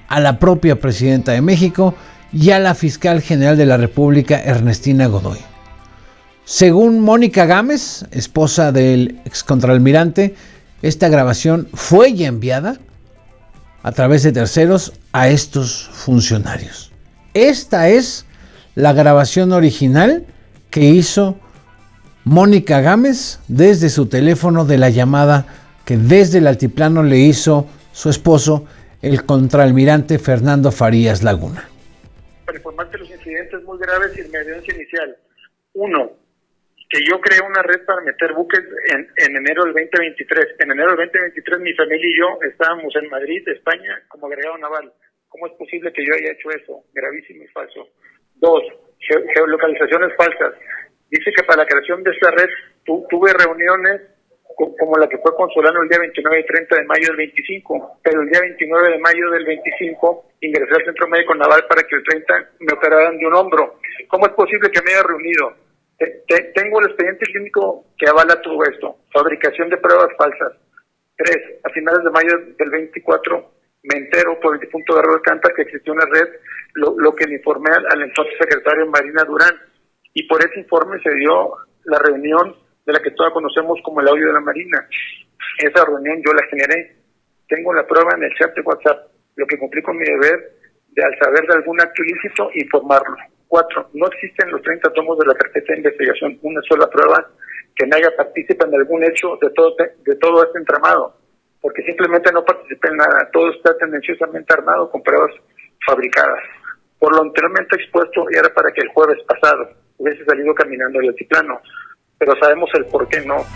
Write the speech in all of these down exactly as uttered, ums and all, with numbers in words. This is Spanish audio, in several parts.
a la propia presidenta de México y a la fiscal general de la República, Ernestina Godoy. Según Mónica Gámez, esposa del excontralmirante, esta grabación fue ya enviada a través de terceros a estos funcionarios. Esta es la grabación original que hizo Mónica Gámez desde su teléfono de la llamada que desde el altiplano le hizo su esposo, el contraalmirante Fernando Farías Laguna. Para informarte los incidentes muy graves y de evidencia inicial. Uno, que yo creé una red para meter buques en, en enero del veinte veintitrés. En enero del veinte veintitrés mi familia y yo estábamos en Madrid, España, como agregado naval. ¿Cómo es posible que yo haya hecho eso? Gravísimo y falso. Dos, ge- geolocalizaciones falsas. Dice que para la creación de esta red tu, tuve reuniones co- como la que fue con Solano el día veintinueve y treinta de mayo del veinticinco, pero el día veintinueve de mayo del veinticinco ingresé al Centro Médico Naval para que el treinta me operaran de un hombro. ¿Cómo es posible que me haya reunido? Te, te, tengo el expediente clínico que avala todo esto. Fabricación de pruebas falsas. Tres, a finales de mayo del veinticuatro me entero por el difunto Garro Alcántara que existió una red, lo, lo que le informé al, al entonces secretario Marina Durán. Y por ese informe se dio la reunión de la que todos conocemos como el audio de la Marina. Esa reunión yo la generé. Tengo la prueba en el chat de WhatsApp. Lo que cumplí con mi deber de, al saber de algún acto ilícito, informarlo. Cuatro, no existen los treinta tomos de la carpeta de investigación, una sola prueba que me haga partícipe en algún hecho de todo, de todo este entramado, porque simplemente no participé en nada. Todo está tendenciosamente armado con pruebas fabricadas. Por lo anteriormente expuesto, era para que el jueves pasado hubiese salido caminando el altiplano, pero sabemos el por qué no.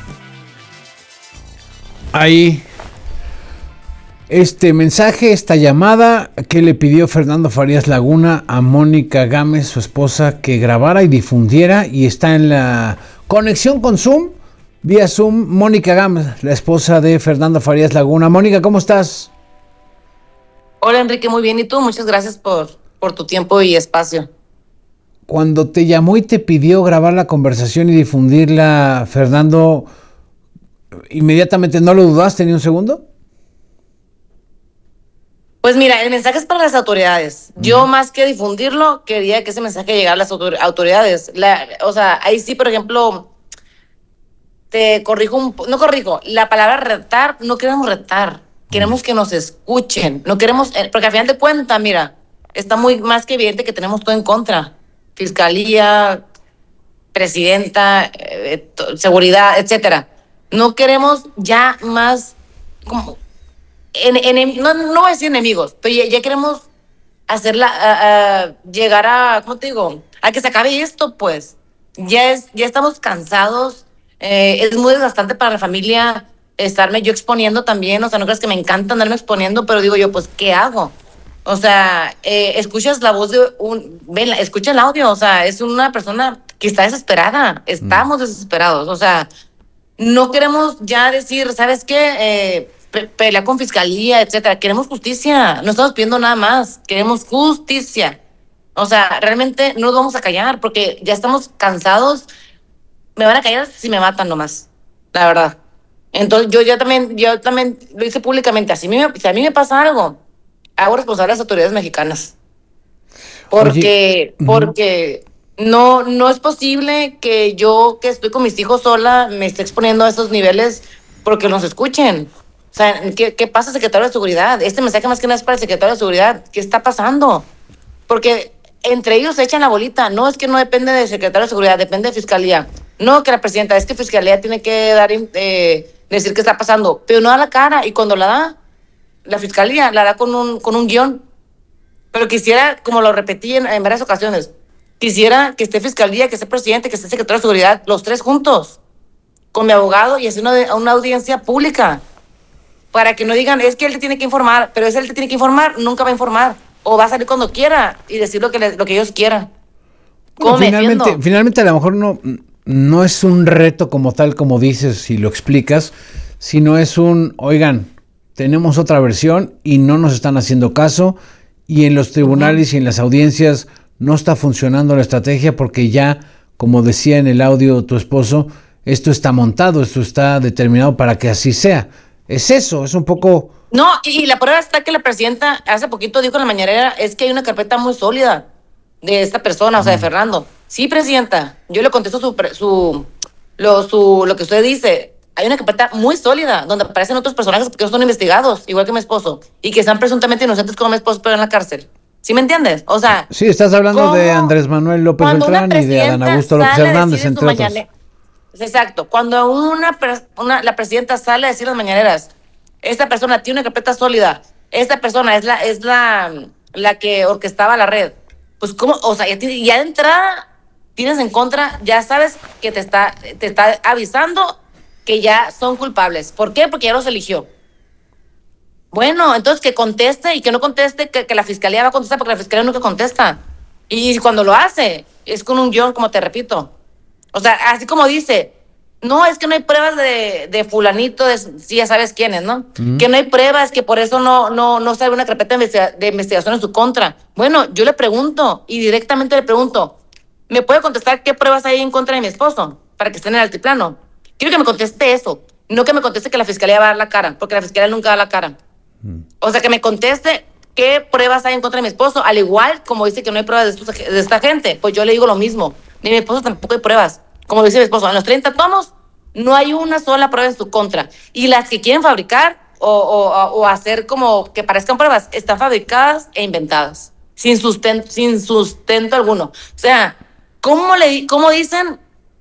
Ahí, este mensaje, esta llamada que le pidió Fernando Farías Laguna a Mónica Gámez, su esposa, que grabara y difundiera, y está en la conexión con Zoom, vía Zoom, Mónica Gámez, la esposa de Fernando Farías Laguna. Mónica, ¿cómo estás? Hola Enrique, muy bien. ¿Y tú? Muchas gracias por, por tu tiempo y espacio. Cuando te llamó y te pidió grabar la conversación y difundirla, Fernando, ¿inmediatamente no lo dudaste ni un segundo? Pues mira, el mensaje es para las autoridades. Uh-huh. Yo más que difundirlo, quería que ese mensaje llegara a las autor- autoridades. La, o sea, ahí sí, por ejemplo, te corrijo un no corrijo, la palabra retar, no queremos retar, queremos uh-huh. que nos escuchen, no queremos, porque al final de cuentas, mira, está muy más que evidente que tenemos todo en contra. Fiscalía, presidenta, eh, seguridad, etcétera. No queremos ya más como en, en, no, no voy a decir enemigos, pero ya, ya queremos hacerla a, a llegar a, ¿cómo te digo? A que se acabe esto, pues. Ya es, ya estamos cansados, eh, es muy desgastante para la familia estarme yo exponiendo también, o sea, no creas que me encanta andarme exponiendo, pero digo yo, pues, ¿qué hago? O sea, eh, escuchas la voz de un... Ven, escucha el audio, o sea, es una persona que está desesperada. Estamos mm. desesperados, o sea, no queremos ya decir, ¿sabes qué? Eh, pe- pelear con fiscalía, etcétera. Queremos justicia, no estamos pidiendo nada más, queremos justicia. O sea, realmente no nos vamos a callar porque ya estamos cansados. Me van a callar si me matan nomás, la verdad. Entonces, yo ya también, yo también lo hice públicamente. Así me, si a mí me pasa algo, hago responsable a las autoridades mexicanas. Porque, Oye, porque uh-huh. no, no es posible que yo, que estoy con mis hijos sola, me esté exponiendo a esos niveles porque nos escuchen. O sea, ¿qué, qué pasa, secretario de Seguridad? Este mensaje más que nada es para el secretario de Seguridad. ¿Qué está pasando? Porque entre ellos se echan la bolita. No, es que no depende del secretario de Seguridad, depende de Fiscalía. No, que la presidenta, es que Fiscalía tiene que dar, eh, decir qué está pasando. Pero no da la cara, y cuando la da, la Fiscalía la da con un, con un guión. Pero quisiera, como lo repetí en, en varias ocasiones, quisiera que esté Fiscalía, que esté presidente, que esté secretario de Seguridad, los tres juntos, con mi abogado, y hacer una, una audiencia pública, para que no digan, es que él te tiene que informar, pero es él te tiene que informar, nunca va a informar, o va a salir cuando quiera y decir lo que, le, lo que ellos quieran. Bueno, finalmente, finalmente a lo mejor no, no es un reto como tal, como dices y lo explicas, sino es un, oigan, tenemos otra versión y no nos están haciendo caso, y en los tribunales uh-huh. y en las audiencias no está funcionando la estrategia porque ya, como decía en el audio tu esposo, esto está montado, esto está determinado para que así sea. es eso, es un poco... No, y la prueba está que la presidenta hace poquito dijo en la mañanera, es que hay una carpeta muy sólida de esta persona, o sea, de Fernando. Sí, presidenta, yo le contesto su, su, lo, su, lo que usted dice. Hay una carpeta muy sólida donde aparecen otros personajes que no son investigados, igual que mi esposo, y que están presuntamente inocentes como mi esposo, pero en la cárcel. ¿Sí me entiendes? O sea... Sí, estás hablando de Andrés Manuel López Beltrán y de Adán Augusto López Hernández, entre otros. Mañane... Exacto. Cuando una, una, la presidenta sale a decir las mañaneras, esta persona tiene una carpeta sólida, esta persona es la, es la, la que orquestaba la red, pues cómo, o sea, ya, ya de entrada tienes en contra, ya sabes que te está, te está avisando que ya son culpables. ¿Por qué? Porque ya los eligió. Bueno, entonces que conteste y que no conteste, que, que la fiscalía va a contestar, porque la fiscalía nunca contesta. Y cuando lo hace, es con un guión, como te repito. O sea, así como dice, no, es que no hay pruebas de, de fulanito, de, sí, ya sabes quién es, ¿no? Uh-huh. Que no hay pruebas, que por eso no, no, no sale una carpeta de, investiga- de investigación en su contra. Bueno, yo le pregunto, y directamente le pregunto, ¿me puede contestar qué pruebas hay en contra de mi esposo? Para que esté en el altiplano. Quiero que me conteste eso, no que me conteste que la fiscalía va a dar la cara, porque la fiscalía nunca da la cara. Uh-huh. O sea, que me conteste qué pruebas hay en contra de mi esposo, al igual como dice que no hay pruebas de, estos, de esta gente, pues yo le digo lo mismo. Ni mi esposo tampoco hay pruebas. Como dice mi esposo, en los treinta tomos no hay una sola prueba en su contra. Y las que quieren fabricar o, o, o hacer como que parezcan pruebas, están fabricadas e inventadas, sin sustento, sin sustento alguno. O sea, ¿cómo, le, cómo dicen?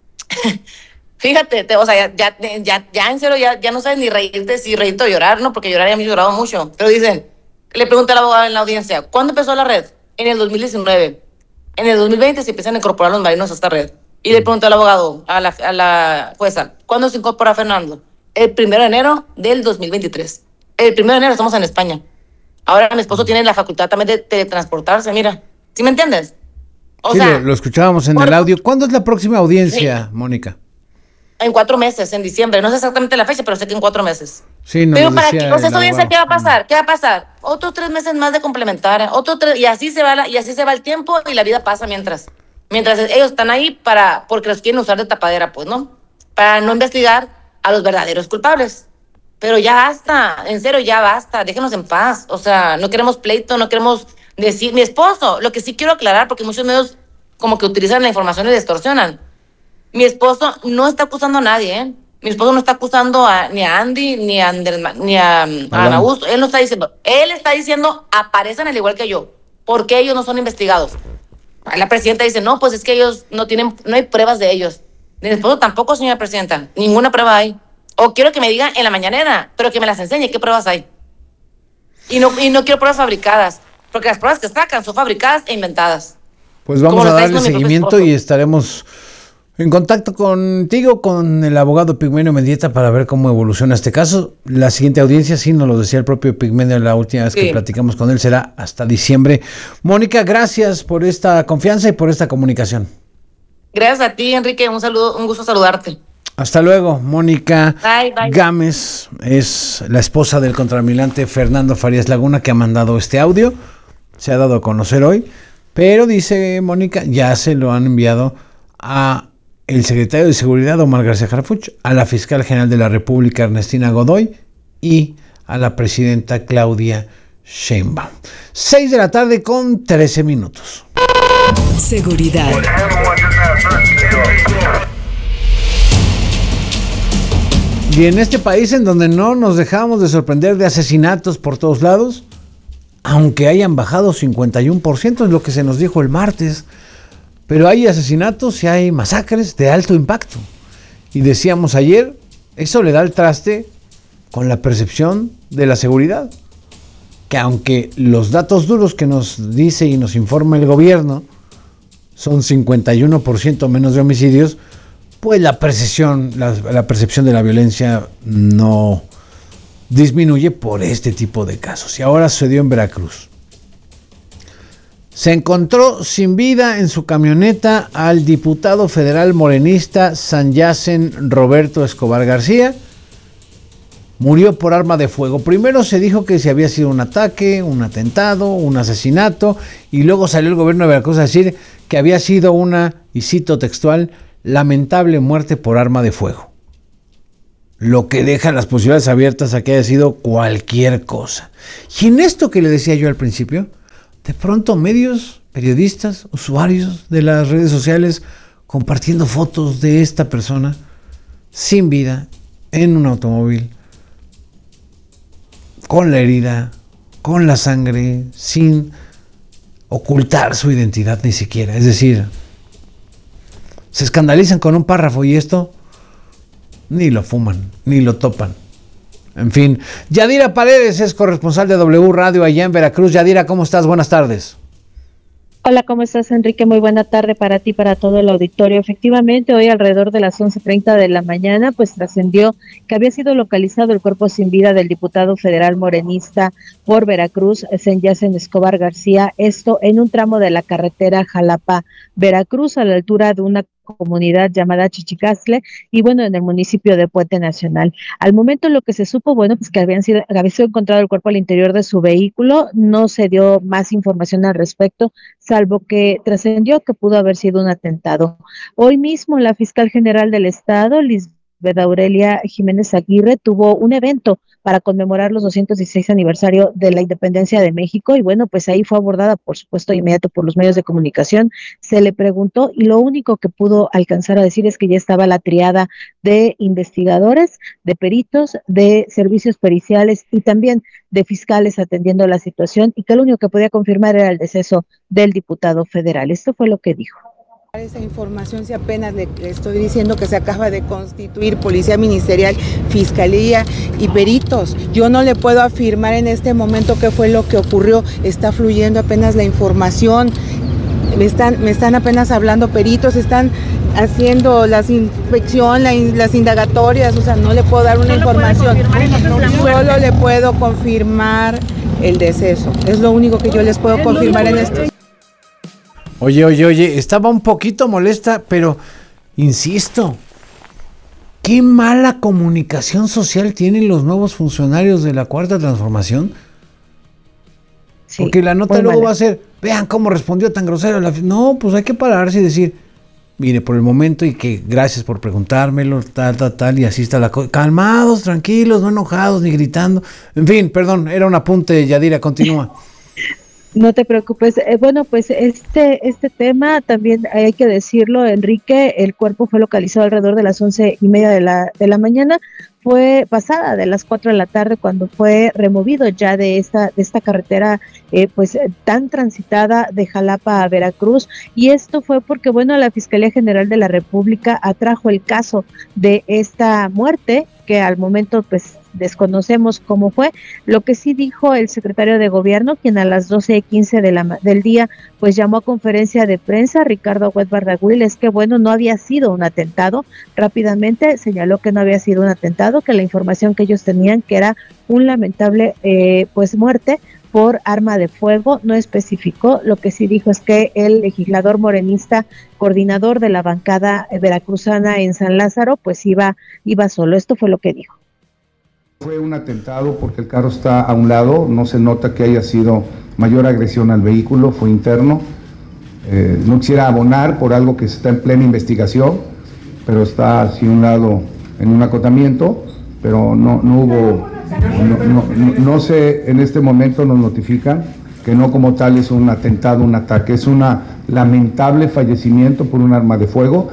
Fíjate, te, o sea, ya, ya, ya, ya en serio, ya, ya no sabes ni reírte, si reírte o llorar, ¿no? Porque llorar ya me he llorado mucho. Pero dicen, le pregunta al abogado en la audiencia, ¿cuándo empezó la red? En el dos mil diecinueve. En el dos mil veinte se empiezan a incorporar los marinos a esta red. Y le preguntó al abogado, a la, a la jueza, ¿cuándo se incorpora Fernando? El primero de enero del dos mil veintitrés. El primero de enero estamos en España. Ahora mi esposo tiene la facultad también de teletransportarse, mira. ¿Sí me entiendes? O sí, sea, lo, lo escuchábamos en por, el audio. ¿Cuándo es la próxima audiencia, sí, Mónica? En cuatro meses, en diciembre. No sé exactamente la fecha, pero sé que en cuatro meses. Sí, no. Pero para que, o sea, esa audiencia, ¿qué va a pasar? ¿Qué va a pasar? Otros tres meses más de complementar, otro tres, y así se va la, y así se va el tiempo y la vida pasa mientras. Mientras ellos están ahí para, porque los quieren usar de tapadera, pues, ¿no? Para no investigar a los verdaderos culpables. Pero ya basta, en serio, ya basta, déjenos en paz. O sea, no queremos pleito, no queremos decir, mi esposo, lo que sí quiero aclarar, porque muchos medios como que utilizan la información y distorsionan. Mi esposo no está acusando a nadie, ¿eh? Mi esposo no está acusando a, ni a Andy, ni a, Anderma, ni a, a Ana Augusto. Él no está diciendo, él está diciendo, aparecen al igual que yo. ¿Por qué ellos no son investigados? La presidenta dice, no, pues es que ellos no tienen, no hay pruebas de ellos. De mi esposo tampoco, señora presidenta. Ninguna prueba hay. O quiero que me diga en la mañanera, pero que me las enseñe qué pruebas hay. Y no, y no quiero pruebas fabricadas, porque las pruebas que sacan son fabricadas e inventadas. Pues vamos a darle seguimiento y estaremos en contacto contigo, con el abogado Pigmenio Mendieta, para ver cómo evoluciona este caso. La siguiente audiencia, sí, nos lo decía el propio Pigmenio la última vez sí. que platicamos con él, será hasta diciembre. Mónica, gracias por esta confianza y por esta comunicación. Gracias a ti, Enrique, un saludo, un gusto saludarte. Hasta luego. Mónica bye, bye. Gámez es la esposa del contraalmirante Fernando Farías Laguna, que ha mandado este audio. Se ha dado a conocer hoy, pero dice Mónica, ya se lo han enviado a el secretario de Seguridad, Omar García Harfuch, a la fiscal general de la República, Ernestina Godoy, y a la presidenta Claudia Sheinbaum. seis de la tarde con trece minutos. Seguridad. Y en este país en donde no nos dejamos de sorprender de asesinatos por todos lados, aunque hayan bajado cincuenta y uno por ciento, es lo que se nos dijo el martes, pero hay asesinatos y hay masacres de alto impacto. Y decíamos ayer, eso le da el traste con la percepción de la seguridad, que aunque los datos duros que nos dice y nos informa el gobierno son cincuenta y uno por ciento menos de homicidios, pues la percepción, la, la percepción de la violencia no disminuye por este tipo de casos. Y ahora sucedió en Veracruz. Se encontró sin vida en su camioneta al diputado federal morenista Sanyacen Roberto Escobar García. Murió por arma de fuego. Primero se dijo que se había sido un ataque, un atentado, un asesinato, y luego salió el gobierno de Veracruz a decir que había sido una, y cito textual, lamentable muerte por arma de fuego. lo que deja las posibilidades abiertas a que haya sido cualquier cosa. Y en esto que le decía yo al principio, de pronto medios, periodistas, usuarios de las redes sociales compartiendo fotos de esta persona sin vida, en un automóvil, con la herida, con la sangre, sin ocultar su identidad ni siquiera. Es decir, se escandalizan con un párrafo y esto ni lo fuman, ni lo topan. En fin, Yadira Paredes es corresponsal de W Radio allá en Veracruz. Yadira, ¿cómo estás? Buenas tardes. Hola, ¿cómo estás, Enrique? Muy buena tarde para ti, para todo el auditorio. Efectivamente, hoy alrededor de las once treinta de la mañana, pues trascendió que había sido localizado el cuerpo sin vida del diputado federal morenista por Veracruz, Senyacen Escobar García, esto en un tramo de la carretera Jalapa-Veracruz, a la altura de una comunidad llamada Chichicastle, y bueno, en el municipio de Puente Nacional. Al momento lo que se supo, bueno, pues que habían sido, había sido encontrado el cuerpo al interior de su vehículo, no se dio más información al respecto, salvo que trascendió que pudo haber sido un atentado. Hoy mismo la fiscal general del estado, Lisbeth Aurelia Jiménez Aguirre, tuvo un evento para conmemorar los doscientos dieciséis aniversario de la independencia de México, y bueno, pues ahí fue abordada, por supuesto, inmediato por los medios de comunicación. Se le preguntó y lo único que pudo alcanzar a decir es que ya estaba la triada de investigadores, de peritos, de servicios periciales y también de fiscales atendiendo la situación, y que lo único que podía confirmar era el deceso del diputado federal. Esto fue lo que dijo. Esa información, si apenas le, le estoy diciendo que se acaba de constituir Policía Ministerial, Fiscalía y peritos. Yo no le puedo afirmar en este momento qué fue lo que ocurrió. Está fluyendo apenas la información. Me están, me están apenas hablando peritos, están haciendo la inspección, la, las indagatorias, o sea, no le puedo dar una información. Solo le puedo confirmar el deceso. Es lo único que yo les puedo confirmar en esto. Oye, oye, oye, estaba un poquito molesta, pero insisto, qué mala comunicación social tienen los nuevos funcionarios de la Cuarta Transformación. Sí, porque la nota luego mala. Va a ser, vean cómo respondió tan grosero. La... No, pues hay que pararse y decir, mire, por el momento y que gracias por preguntármelo, tal, tal, tal, y así está la cosa. Calmados, tranquilos, no enojados, ni gritando. En fin, perdón, era un apunte, Yadira, continúa. No te preocupes. Eh, bueno, pues este este tema también hay que decirlo, Enrique, el cuerpo fue localizado alrededor de las once y media de la, de la mañana, fue pasada de las cuatro de la tarde cuando fue removido ya de esta de esta carretera eh, pues tan transitada de Jalapa a Veracruz, y esto fue porque, bueno, la Fiscalía General de la República atrajo el caso de esta muerte, que al momento pues desconocemos cómo fue. Lo que sí dijo el secretario de Gobierno, quien a las doce y quince de la, del día pues llamó a conferencia de prensa, Ricardo Agüed Bardagüil, es que bueno, no había sido un atentado. Rápidamente señaló que no había sido un atentado, que la información que ellos tenían que era un lamentable eh, pues muerte por arma de fuego, no especificó. Lo que sí dijo es que el legislador morenista, coordinador de la bancada veracruzana en San Lázaro, pues iba, iba solo. Esto fue lo que dijo. Fue un atentado porque el carro está a un lado, no se nota que haya sido mayor agresión al vehículo, fue interno. Eh, no quisiera abonar por algo que está en plena investigación, pero está así a un lado en un acotamiento, pero no, no hubo, no, no, no, no sé, en este momento nos notifican que no como tal es un atentado, un ataque, es un lamentable fallecimiento por un arma de fuego.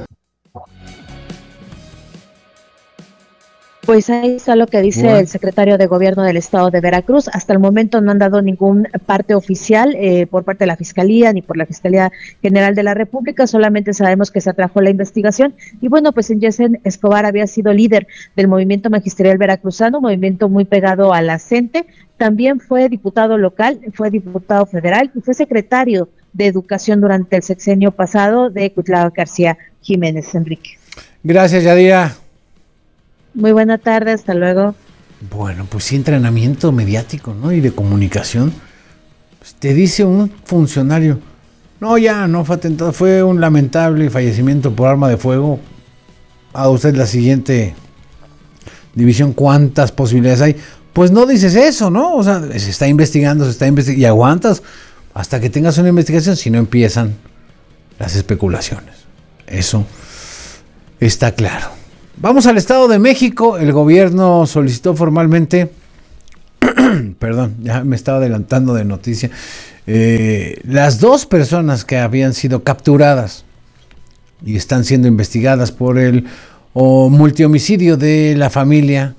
Pues ahí está lo que dice bueno. el secretario de Gobierno del Estado de Veracruz. Hasta el momento no han dado ningún parte oficial eh, por parte de la Fiscalía ni por la Fiscalía General de la República, solamente sabemos que se atrajo la investigación. Y bueno, pues Senyacen Escobar había sido líder del movimiento magisterial veracruzano, movimiento muy pegado a la C E N T E, también fue diputado local, fue diputado federal y fue secretario de Educación durante el sexenio pasado de Cuitlava García Jiménez. Enrique. Gracias, Yadira. Muy buena tarde, hasta luego. Bueno, pues sí, entrenamiento mediático, ¿no? Y de comunicación. Pues te dice un funcionario, no, ya, no fue atentado, fue un lamentable fallecimiento por arma de fuego. A usted la siguiente división, ¿cuántas posibilidades hay? Pues no dices eso, ¿no? O sea, se está investigando, se está investigando, y aguantas hasta que tengas una investigación, si no empiezan las especulaciones. Eso está claro. Vamos al Estado de México. El gobierno solicitó formalmente, perdón, ya me estaba adelantando de noticia, eh, las dos personas que habían sido capturadas y están siendo investigadas por el o multihomicidio de la familia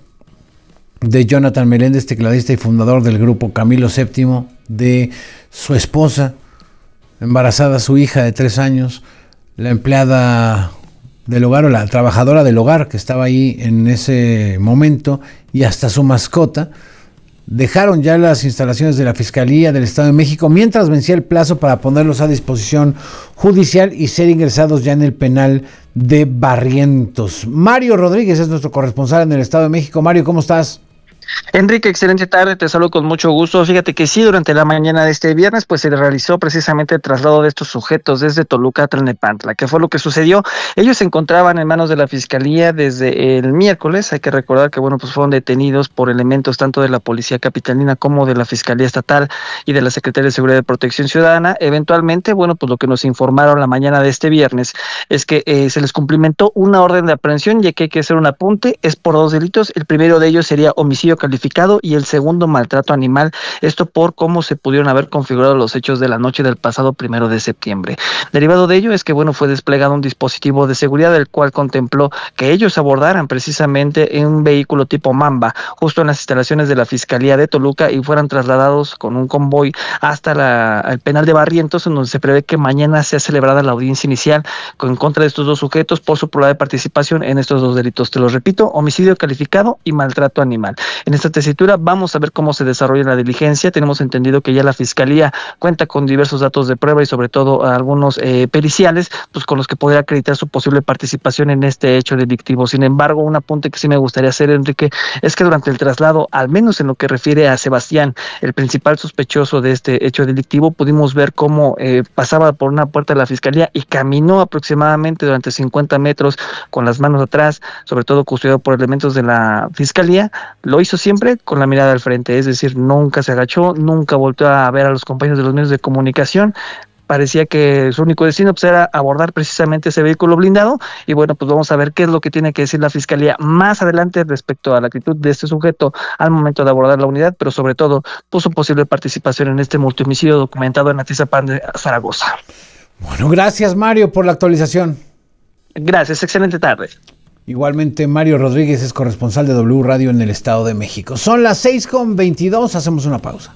de Jonathan Meléndez, tecladista y fundador del grupo Camilo séptimo, de su esposa, embarazada su hija de tres años, la empleada del hogar o la trabajadora del hogar que estaba ahí en ese momento, y hasta su mascota. Dejaron ya las instalaciones de la Fiscalía del Estado de México mientras vencía el plazo para ponerlos a disposición judicial y ser ingresados ya en el penal de Barrientos. Mario Rodríguez es nuestro corresponsal en el Estado de México. Mario, ¿cómo estás? Enrique, excelente tarde, te saludo con mucho gusto. Fíjate que sí, durante la mañana de este viernes pues se realizó precisamente el traslado de estos sujetos desde Toluca a Tlalnepantla. ¿Qué fue lo que sucedió? Ellos se encontraban en manos de la Fiscalía desde el miércoles. Hay que recordar que bueno, pues fueron detenidos por elementos tanto de la Policía Capitalina como de la Fiscalía Estatal y de la Secretaría de Seguridad y Protección Ciudadana. Eventualmente, bueno, pues lo que nos informaron la mañana de este viernes es que eh, se les cumplimentó una orden de aprehensión, ya que hay que hacer un apunte, es por dos delitos. El primero de ellos sería homicidio calificado y el segundo maltrato animal, esto por cómo se pudieron haber configurado los hechos de la noche del pasado primero de septiembre. Derivado de ello es que bueno, fue desplegado un dispositivo de seguridad el cual contempló que ellos abordaran precisamente en un vehículo tipo Mamba justo en las instalaciones de la Fiscalía de Toluca y fueran trasladados con un convoy hasta la, el penal de Barrientos, en donde se prevé que mañana sea celebrada la audiencia inicial en contra de estos dos sujetos por su probable participación en estos dos delitos. Te lo repito, homicidio calificado y maltrato animal. En esta tesitura vamos a ver cómo se desarrolla la diligencia. Tenemos entendido que ya la Fiscalía cuenta con diversos datos de prueba y sobre todo algunos eh, periciales, pues con los que podría acreditar su posible participación en este hecho delictivo. Sin embargo, un apunte que sí me gustaría hacer, Enrique, es que durante el traslado, al menos en lo que refiere a Sebastián, el principal sospechoso de este hecho delictivo, pudimos ver cómo eh, pasaba por una puerta de la Fiscalía y caminó aproximadamente durante cincuenta metros con las manos atrás, sobre todo custodiado por elementos de la Fiscalía. Lo hizo siempre con la mirada al frente, es decir, nunca se agachó, nunca volteó a ver a los compañeros de los medios de comunicación. Parecía que su único destino pues, era abordar precisamente ese vehículo blindado y bueno, pues vamos a ver qué es lo que tiene que decir la Fiscalía más adelante respecto a la actitud de este sujeto al momento de abordar la unidad, pero sobre todo por su posible participación en este multihomicidio documentado en Atizapán de Zaragoza. Bueno, gracias Mario por la actualización. Gracias, excelente tarde. Igualmente, Mario Rodríguez es corresponsal de W Radio en el Estado de México. Son las seis con veintidós, hacemos una pausa.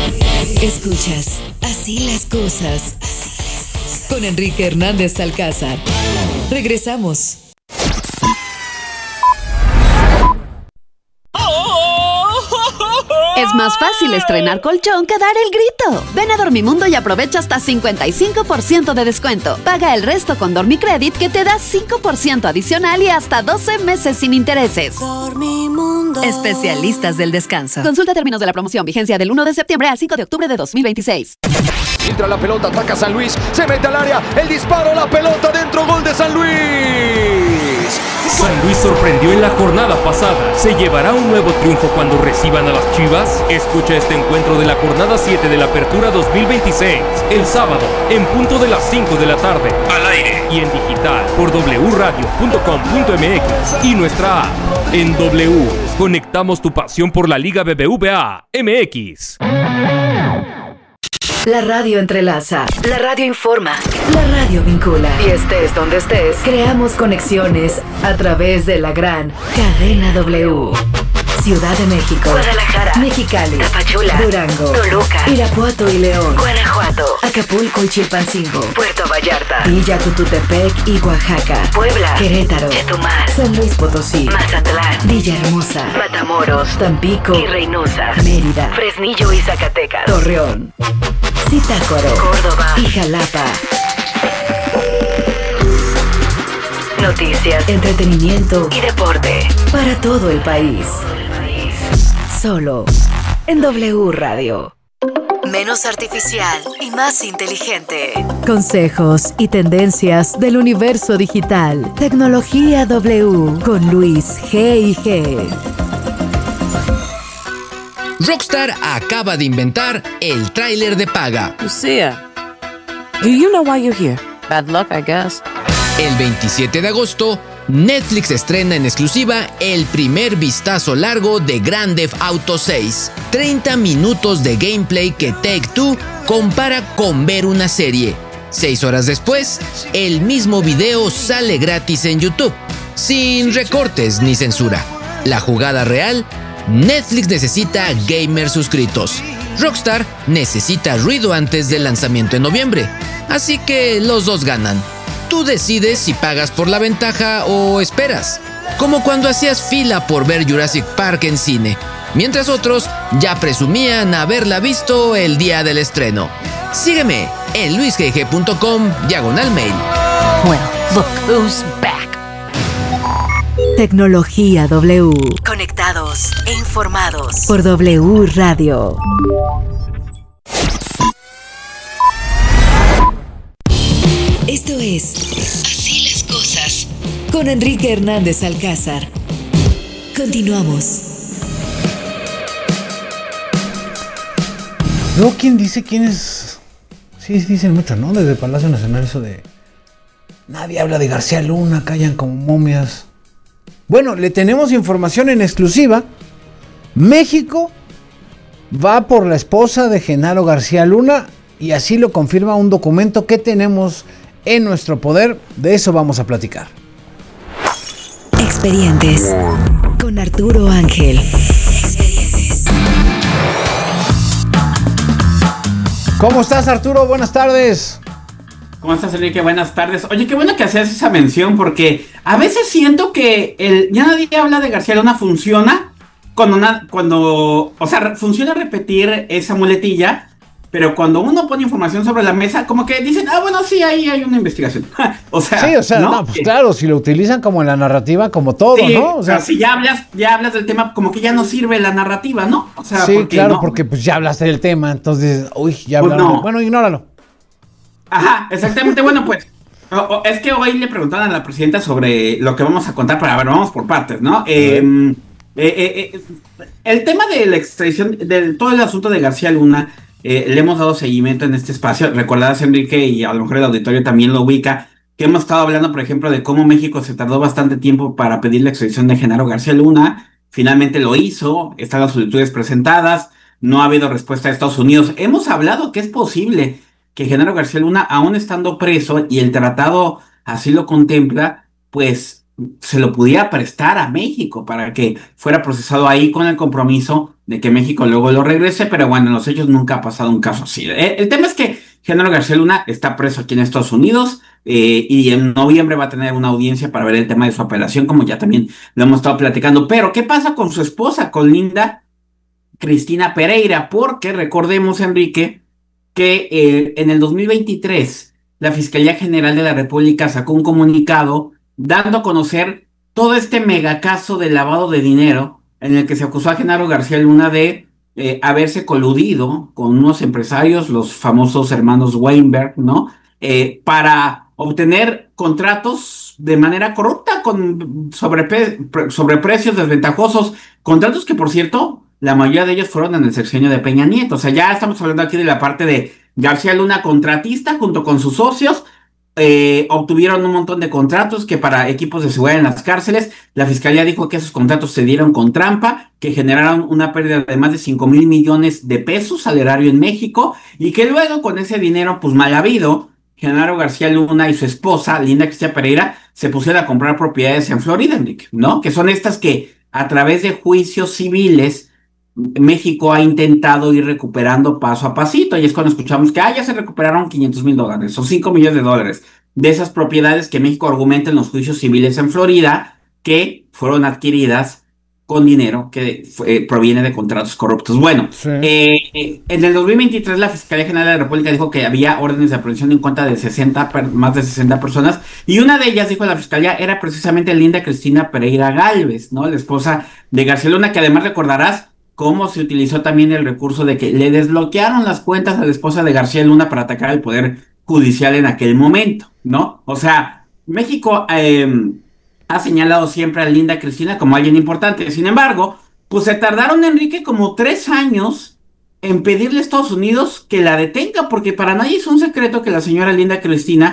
Escuchas Así las cosas con Enrique Hernández Alcázar. Regresamos. Es más fácil estrenar colchón que dar el grito. Ven a Dormimundo y aprovecha hasta cincuenta y cinco por ciento de descuento. Paga el resto con Dormicredit que te da cinco por ciento adicional y hasta doce meses sin intereses. Dormimundo. Especialistas del descanso. Consulta términos de la promoción. Vigencia del uno de septiembre al cinco de octubre de dos mil veintiséis. Entra la pelota, ataca San Luis, se mete al área, el disparo, la pelota dentro, gol de San Luis. San Luis sorprendió en la jornada pasada. ¿Se llevará un nuevo triunfo cuando reciban a las Chivas? Escucha este encuentro de la jornada siete de la Apertura dos mil veintiséis, el sábado, en punto de las cinco de la tarde, al aire y en digital por doble u radio punto com punto m x y nuestra app. En W, conectamos tu pasión por la Liga B B V A M X. La radio entrelaza, la radio informa, la radio vincula. Y estés donde estés, creamos conexiones a través de la gran cadena W. Ciudad de México, Guadalajara, Mexicali, Tapachula, Durango, Toluca, Irapuato y León, Guanajuato, Acapulco y Chilpancingo, Puerto Vallarta, Villa Tututepec y Oaxaca, Puebla, Querétaro, Chetumal, San Luis Potosí, Mazatlán, Villahermosa, Matamoros, Tampico y Reynosa, Mérida, Fresnillo y Zacatecas, Torreón, Zitácuaro, Córdoba y Jalapa. Noticias, entretenimiento y deporte para todo el país. Solo en W Radio. Menos artificial y más inteligente. Consejos y tendencias del universo digital. Tecnología W con Luis G y G. Rockstar acaba de inventar el tráiler de paga. Lucia, do you know why you're here? Bad luck, I guess. El veintisiete de agosto, Netflix estrena en exclusiva el primer vistazo largo de Grand Theft Auto seis. treinta minutos de gameplay que Take-Two compara con ver una serie. Seis horas después, el mismo video sale gratis en YouTube, sin recortes ni censura. La jugada real: Netflix necesita gamers suscritos. Rockstar necesita ruido antes del lanzamiento en noviembre. Así que los dos ganan. Tú decides si pagas por la ventaja o esperas. Como cuando hacías fila por ver Jurassic Park en cine, mientras otros ya presumían haberla visto el día del estreno. Sígueme en luisgg.com diagonal mail. Well, look who's back. Tecnología W. Conectados e informados por W Radio. Esto es Así las cosas con Enrique Hernández Alcázar. Continuamos. Luego, ¿quién dice quién es? Sí, dicen mucho, ¿no? Desde Palacio Nacional eso de... Nadie habla de García Luna, callan como momias. Bueno, le tenemos información en exclusiva. México va por la esposa de Genaro García Luna y así lo confirma un documento que tenemos en nuestro poder. De eso vamos a platicar. Expedientes con Arturo Ángel. Expedientes. ¿Cómo estás, Arturo? Buenas tardes. ¿Cómo estás, Enrique? Buenas tardes. Oye, qué bueno que hacías esa mención porque a veces siento que el ya nadie habla de García Luna funciona cuando, una, cuando o sea, funciona repetir esa muletilla, pero cuando uno pone información sobre la mesa, como que dicen, ah, bueno, sí, ahí hay una investigación. o sea, sí, o sea, no, no pues claro, si lo utilizan como en la narrativa, como todo, sí, ¿no? O sea, si ya hablas, ya hablas del tema, como que ya no sirve la narrativa, ¿no? O sea, sí, porque claro, no, porque pues ya hablaste del tema, entonces, uy, ya pues hablaron. No. Bueno, ignóralo. Ajá, exactamente. Bueno, pues o, o, es que hoy le preguntaron a la presidenta sobre lo que vamos a contar, pero a ver, vamos por partes, ¿no? Eh, eh, eh, eh, el tema de la extradición, de todo el asunto de García Luna, eh, le hemos dado seguimiento en este espacio. Recordarás, Enrique, y a lo mejor el auditorio también lo ubica, que hemos estado hablando, por ejemplo, de cómo México se tardó bastante tiempo para pedir la extradición de Genaro García Luna. Finalmente lo hizo, están las solicitudes presentadas, no ha habido respuesta de Estados Unidos. Hemos hablado que es posible que Genaro García Luna, aún estando preso y el tratado así lo contempla, pues se lo pudiera prestar a México para que fuera procesado ahí con el compromiso de que México luego lo regrese, pero bueno, en los hechos nunca ha pasado un caso así. El, el tema es que Genaro García Luna está preso aquí en Estados Unidos eh, y en noviembre va a tener una audiencia para ver el tema de su apelación, como ya también lo hemos estado platicando. Pero, ¿qué pasa con su esposa, con Linda Cristina Pereira? Porque recordemos, Enrique, que eh, en el dos mil veintitrés la Fiscalía General de la República sacó un comunicado dando a conocer todo este megacaso de lavado de dinero en el que se acusó a Genaro García Luna de eh, haberse coludido con unos empresarios, los famosos hermanos Weinberg, ¿no? Eh, para obtener contratos de manera corrupta con sobrepe sobreprecios desventajosos, contratos que, por cierto, la mayoría de ellos fueron en el sexenio de Peña Nieto. O sea, ya estamos hablando aquí de la parte de García Luna, contratista, junto con sus socios, eh, obtuvieron un montón de contratos que para equipos de seguridad en las cárceles. La fiscalía dijo que esos contratos se dieron con trampa, que generaron una pérdida de más de cinco mil millones de pesos al erario en México, y que luego con ese dinero, pues mal habido, Genaro García Luna y su esposa, Linda Cristina Pereira, se pusieron a comprar propiedades en Florida, Enrique, ¿no? Que son estas que a través de juicios civiles México ha intentado ir recuperando paso a pasito, y es cuando escuchamos que ah, ya se recuperaron quinientos mil dólares o cinco millones de dólares de esas propiedades que México argumenta en los juicios civiles en Florida, que fueron adquiridas con dinero que eh, proviene de contratos corruptos. Bueno, sí. eh, en el dos mil veintitrés la Fiscalía General de la República dijo que había órdenes de aprehensión en contra de sesenta, más de sesenta personas, y una de ellas, dijo la Fiscalía, era precisamente Linda Cristina Pereira Gálvez, ¿no? La esposa de García Luna, que además recordarás cómo se utilizó también el recurso de que le desbloquearon las cuentas a la esposa de García Luna para atacar al Poder Judicial en aquel momento, ¿no? O sea, México eh, ha señalado siempre a Linda Cristina como alguien importante. Sin embargo, pues se tardaron, Enrique, como tres años en pedirle a Estados Unidos que la detenga, porque para nadie es un secreto que la señora Linda Cristina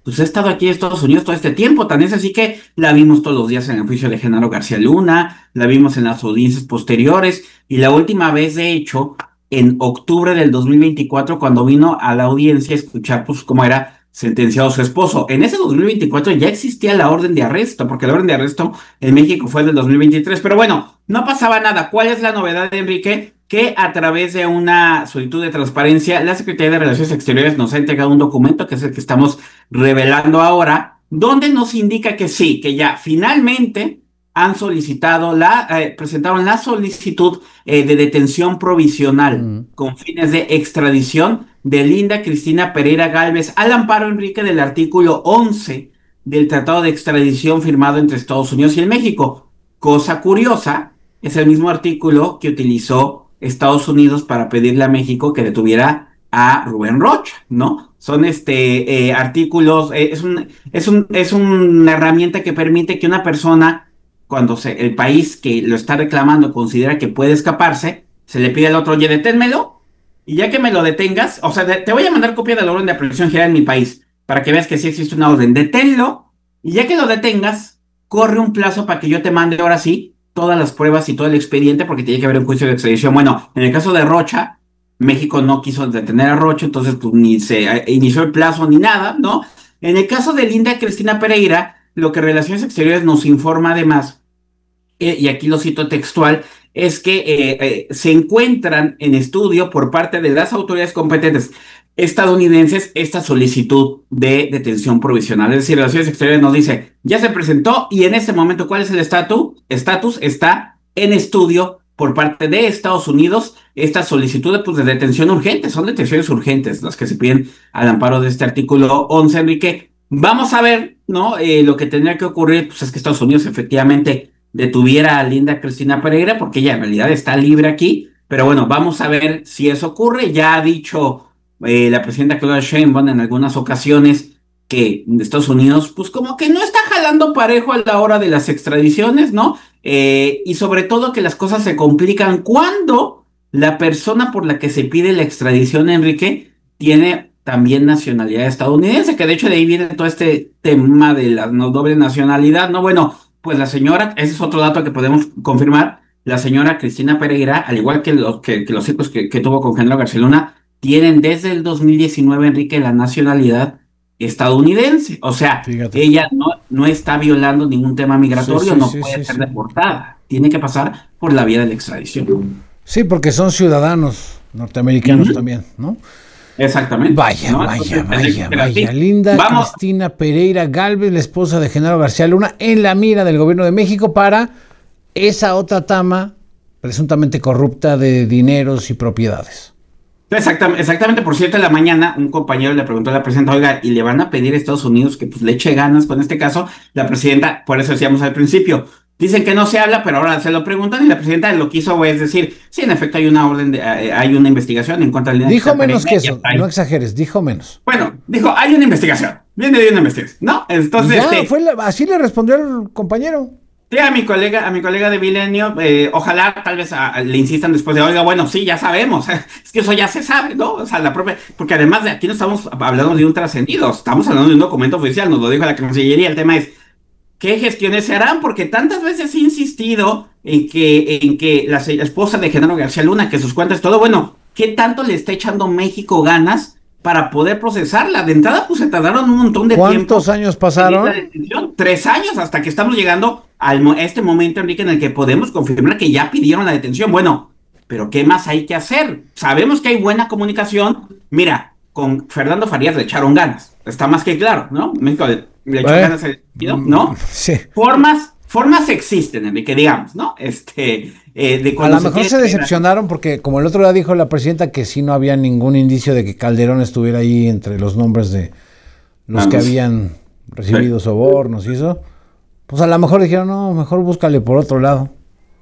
pues ha estado aquí en Estados Unidos todo este tiempo, tan es así que la vimos todos los días en el juicio de Genaro García Luna, la vimos en las audiencias posteriores, y la última vez, de hecho, en octubre del dos mil veinticuatro, cuando vino a la audiencia a escuchar, pues, cómo era sentenciado su esposo. En ese dos mil veinticuatro ya existía la orden de arresto, porque la orden de arresto en México fue del dos mil veintitrés, pero bueno, no pasaba nada. ¿Cuál es la novedad, Enrique? Que a través de una solicitud de transparencia, la Secretaría de Relaciones Exteriores nos ha entregado un documento, que es el que estamos revelando ahora, donde nos indica que sí, que ya finalmente han solicitado la, eh, presentaron la solicitud eh, de detención provisional mm. con fines de extradición de Linda Cristina Pereira Gálvez al amparo, Enrique, del artículo once del Tratado de Extradición firmado entre Estados Unidos y el México. Cosa curiosa, es el mismo artículo que utilizó Estados Unidos para pedirle a México que detuviera a Rubén Rocha, ¿no? Son este eh, artículos, eh, es un, es un, es una herramienta que permite que una persona, cuando se, el país que lo está reclamando considera que puede escaparse, se le pide al otro, oye, deténmelo, y ya que me lo detengas, o sea, de, te voy a mandar copia de la orden de aprehensión general en mi país, para que veas que sí existe una orden, deténlo, y ya que lo detengas, corre un plazo para que yo te mande ahora sí todas las pruebas y todo el expediente, porque tiene que haber un juicio de extradición. Bueno, en el caso de Rocha, México no quiso detener a Rocha, entonces pues ni se inició el plazo ni nada, ¿no? En el caso de Linda Cristina Pereira, lo que Relaciones Exteriores nos informa además, eh, y aquí lo cito textual, es que eh, eh, se encuentran en estudio por parte de las autoridades competentes estadounidenses esta solicitud de detención provisional. Es decir, Relaciones Exteriores nos dice, ya se presentó y en este momento, ¿cuál es el estatus? Estatus está en estudio por parte de Estados Unidos esta solicitud de, pues, de detención urgente. Son detenciones urgentes las que se piden al amparo de este artículo once, Enrique. Vamos a ver, ¿no? Eh, lo que tendría que ocurrir, pues es que Estados Unidos efectivamente detuviera a Linda Cristina Pereira, porque ella en realidad está libre aquí, pero bueno, vamos a ver si eso ocurre. Ya ha dicho eh, la presidenta Claudia Sheinbaum en algunas ocasiones que Estados Unidos, pues como que no está jalando parejo a la hora de las extradiciones, ¿no? Eh, y sobre todo que las cosas se complican cuando la persona por la que se pide la extradición, Enrique, tiene también nacionalidad estadounidense, que de hecho de ahí viene todo este tema de la no doble nacionalidad, ¿no? Bueno, pues la señora, ese es otro dato que podemos confirmar, la señora Cristina Pereira, al igual que, lo, que, que los hijos que, que tuvo con Genaro García Luna, tienen desde el dos mil diecinueve, Enrique, la nacionalidad estadounidense. O sea, Fíjate. ella no, no está violando ningún tema migratorio, sí, sí, no sí, puede sí, ser sí. deportada. Tiene que pasar por la vía de la extradición. Sí, porque son ciudadanos norteamericanos uh-huh. también, ¿no? Exactamente. Vaya, ¿no? vaya, Entonces, vaya, vaya. Linda Vamos. Cristina Pereira Gálvez, la esposa de Genaro García Luna, en la mira del gobierno de México para esa otra trama presuntamente corrupta de dineros y propiedades. Exactamente, exactamente. Por cierto, en la mañana un compañero le preguntó a la presidenta, oiga, ¿y le van a pedir a Estados Unidos que pues le eche ganas con este caso? La presidenta, por eso decíamos al principio, dicen que no se habla, pero ahora se lo preguntan y la presidenta lo que hizo es decir, sí, en efecto hay una orden, de, hay una investigación en contra de la Dijo menos que eso, no exageres, dijo menos. Bueno, dijo, hay una investigación, viene de una investigación, ¿no? Entonces, ya, este, fue la, así le respondió el compañero. Sí, a mi colega, a mi colega de Milenio, eh, ojalá tal vez a, a, le insistan después de, oiga, bueno, sí, ya sabemos, es que eso ya se sabe, ¿no? O sea, la propia, porque además de aquí no estamos hablando de un trascendido, estamos hablando de un documento oficial, nos lo dijo la Cancillería, el tema es, ¿qué gestiones se harán? Porque tantas veces he insistido en que, en que la, la esposa de Genaro García Luna, que sus cuentas, todo, bueno, ¿qué tanto le está echando México ganas para poder procesarla? De entrada, pues se tardaron un montón de ¿Cuántos tiempo. ¿Cuántos años pasaron? Tres años, hasta que estamos llegando al, a este momento, Enrique, en el que podemos confirmar que ya pidieron la detención. Bueno, pero ¿qué más hay que hacer? Sabemos que hay buena comunicación. Mira, con Fernando Farías le echaron ganas. Está más que claro, ¿no? México le, le echó eh, ganas, ¿no? Sí. Formas, formas existen, Enrique, digamos, ¿no? Este... Eh, de a lo mejor se, se decepcionaron porque como el otro día dijo la presidenta que sí no había ningún indicio de que Calderón estuviera ahí entre los nombres de los Vamos. que habían recibido sí. sobornos y eso, pues a lo mejor dijeron, no, mejor búscale por otro lado.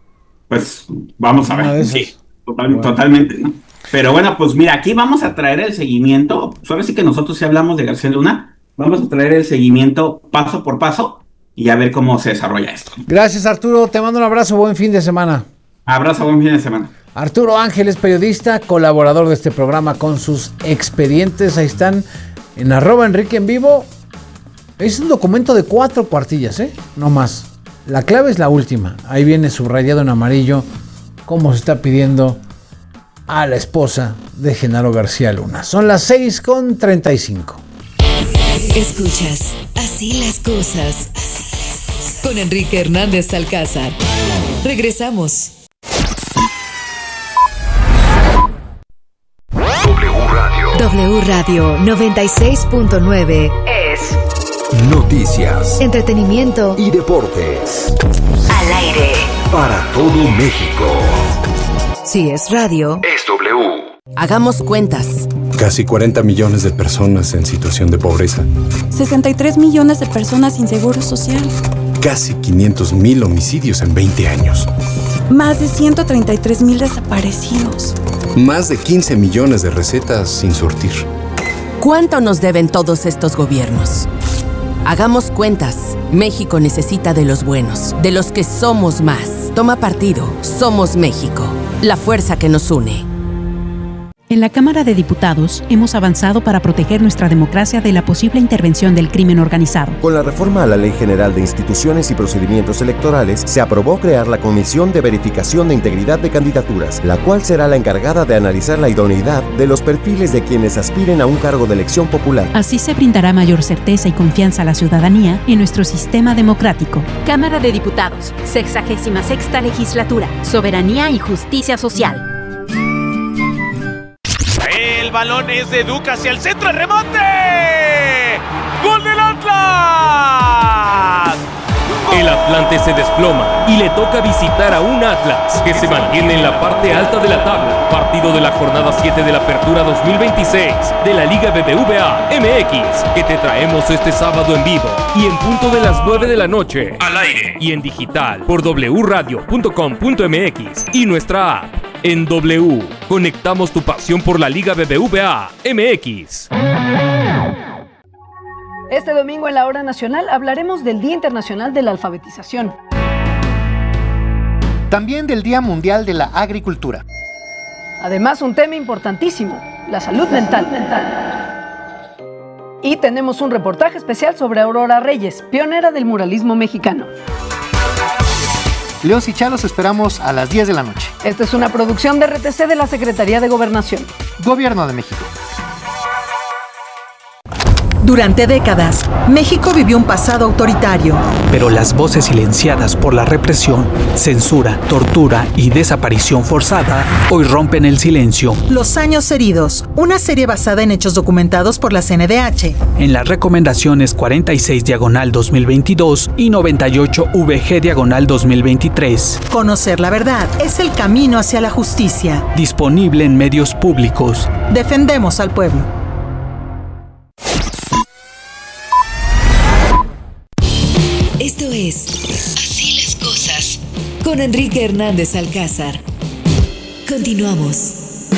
Pues vamos a Una ver, sí, total, bueno. totalmente, ¿no? Pero bueno, pues mira, aquí vamos a traer el seguimiento, ahora sí que nosotros si hablamos de García Luna, vamos a traer el seguimiento paso por paso y a ver cómo se desarrolla esto. Gracias, Arturo, te mando un abrazo, buen fin de semana. Abrazo, buen fin de semana. Arturo Ángel es periodista, colaborador de este programa con sus expedientes. Ahí están en arroba Enrique en vivo. Es un documento de cuatro cuartillas, ¿eh? No más. La clave es la última. Ahí viene subrayado en amarillo cómo se está pidiendo a la esposa de Genaro García Luna. Son las seis con treinta y cinco. Escuchas Así las cosas con Enrique Hernández Alcázar. Regresamos. W Radio. W Radio noventa y seis punto nueve es Noticias, entretenimiento y deportes. Al aire. Para todo México. Si es radio, es W. Hagamos cuentas. Casi cuarenta millones de personas en situación de pobreza. sesenta y tres millones de personas sin seguro social. Casi quinientos mil homicidios en veinte años. Más de ciento treinta y tres mil desaparecidos. Más de quince millones de recetas sin surtir. ¿Cuánto nos deben todos estos gobiernos? Hagamos cuentas. México necesita de los buenos, de los que somos más. Toma partido. Somos México. La fuerza que nos une. En la Cámara de Diputados hemos avanzado para proteger nuestra democracia de la posible intervención del crimen organizado. Con la reforma a la Ley General de Instituciones y Procedimientos Electorales, se aprobó crear la Comisión de Verificación de Integridad de Candidaturas, la cual será la encargada de analizar la idoneidad de los perfiles de quienes aspiren a un cargo de elección popular. Así se brindará mayor certeza y confianza a la ciudadanía en nuestro sistema democrático. Cámara de Diputados, sexagésima sexta legislatura, soberanía y justicia social. El balón es de Duca hacia el centro, el remate. ¡Gol del Atlas! El Atlante se desploma y le toca visitar a un Atlas que se mantiene en la parte alta de la tabla. Partido de la jornada siete de la Apertura dos mil veintiséis de la Liga B B V A M X, que te traemos este sábado en vivo y en punto de las nueve de la noche, al aire y en digital por w radio punto com punto m x y nuestra app. En W, conectamos tu pasión por la Liga B B V A M X. Este domingo en la Hora Nacional hablaremos del Día Internacional de la Alfabetización. También del Día Mundial de la Agricultura. Además, un tema importantísimo, la salud mental. Y tenemos un reportaje especial sobre Aurora Reyes, pionera del muralismo mexicano. Leos y Chalos esperamos a las diez de la noche. Esta es una producción de R T C de la Secretaría de Gobernación. Gobierno de México. Durante décadas, México vivió un pasado autoritario. Pero las voces silenciadas por la represión, censura, tortura y desaparición forzada hoy rompen el silencio. Los años heridos, una serie basada en hechos documentados por la C N D H. En las recomendaciones cuarenta y seis diagonal dos mil veintidós y noventa y ocho V G diagonal dos mil veintitrés. Conocer la verdad es el camino hacia la justicia. Disponible en medios públicos. Defendemos al pueblo. Esto es Así las cosas con Enrique Hernández Alcázar. Continuamos.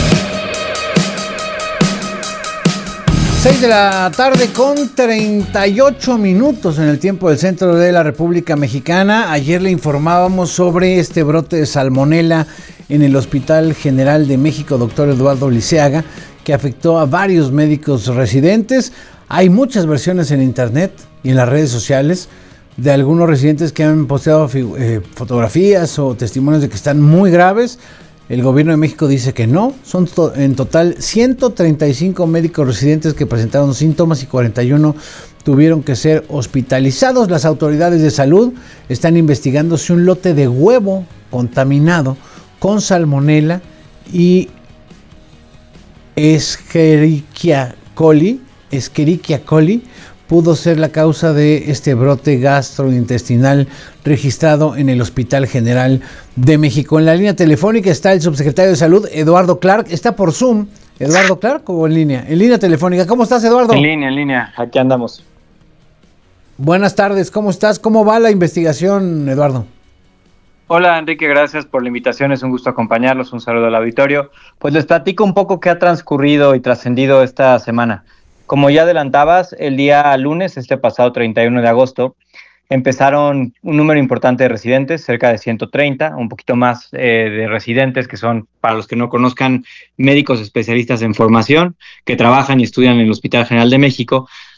seis de la tarde con treinta y ocho minutos en el tiempo del centro de la República Mexicana. Ayer le informábamos sobre este brote de salmonela en el Hospital General de México, doctor Eduardo Liceaga, que afectó a varios médicos residentes. Hay muchas versiones en internet y en las redes sociales de algunos residentes que han posteado eh, fotografías o testimonios de que están muy graves. El gobierno de México dice que no. Son to- en total ciento treinta y cinco médicos residentes que presentaron síntomas y cuarenta y uno tuvieron que ser hospitalizados. Las autoridades de salud están investigando si un lote de huevo contaminado con salmonela y Escherichia coli, Escherichia coli pudo ser la causa de este brote gastrointestinal registrado en el Hospital General de México. En la línea telefónica está el subsecretario de Salud, Eduardo Clark. Está por Zoom. ¿Eduardo Clark o en línea? En línea telefónica. ¿Cómo estás, Eduardo? En línea, en línea. Aquí andamos. Buenas tardes. ¿Cómo estás? ¿Cómo va la investigación, Eduardo? Hola, Enrique. Gracias por la invitación. Es un gusto acompañarlos. Un saludo al auditorio. Pues les platico un poco qué ha transcurrido y trascendido esta semana. Como ya adelantabas, el día lunes, este pasado treinta y uno de agosto, empezaron un número importante de residentes, cerca de ciento treinta, un poquito más eh, de residentes que son, para los que no conozcan, médicos especialistas en formación, que trabajan y estudian en el Hospital General de México,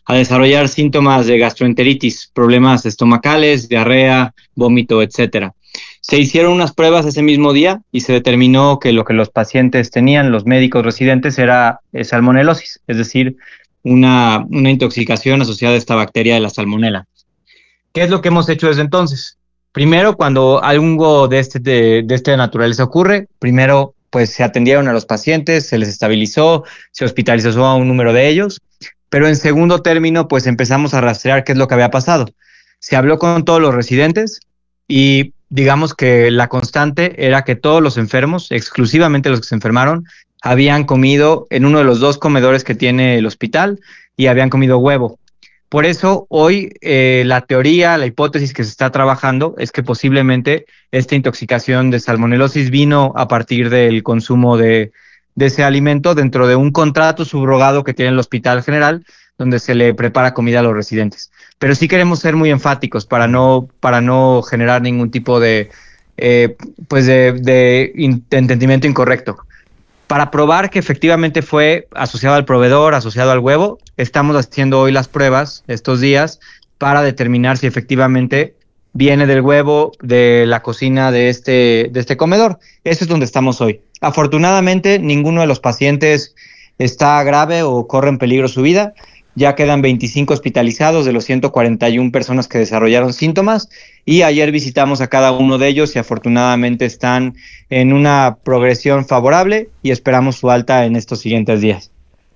a desarrollar síntomas de gastroenteritis, problemas estomacales, diarrea, vómito, etcétera. Se hicieron unas pruebas ese mismo día y se determinó que lo que los pacientes tenían, los médicos residentes, era eh, salmonelosis, es decir, una, una intoxicación asociada a esta bacteria de la salmonela. ¿Qué es lo que hemos hecho desde entonces? Primero, cuando algo de este de, de esta naturaleza ocurre, primero pues se atendieron a los pacientes, se les estabilizó, se hospitalizó a un número de ellos, pero en segundo término pues empezamos a rastrear qué es lo que había pasado. Se habló con todos los residentes y digamos que la constante era que todos los enfermos, exclusivamente los que se enfermaron, habían comido en uno de los dos comedores que tiene el hospital y habían comido huevo. Por eso hoy eh, la teoría, la hipótesis que se está trabajando es que posiblemente esta intoxicación de salmonelosis vino a partir del consumo de, de ese alimento dentro de un contrato subrogado que tiene el Hospital General, donde se le prepara comida a los residentes. Pero sí queremos ser muy enfáticos para no, para no generar ningún tipo de, eh, pues de, de entendimiento incorrecto. Para probar que efectivamente fue asociado al proveedor, asociado al huevo, estamos haciendo hoy las pruebas estos días para determinar si efectivamente viene del huevo de la cocina de este, de este comedor. Eso es donde estamos hoy. Afortunadamente, ninguno de los pacientes está grave o corre en peligro su vida. Ya quedan veinticinco hospitalizados de los ciento cuarenta y una personas que desarrollaron síntomas y ayer visitamos a cada uno de ellos y afortunadamente están en una progresión favorable y esperamos su alta en estos siguientes días.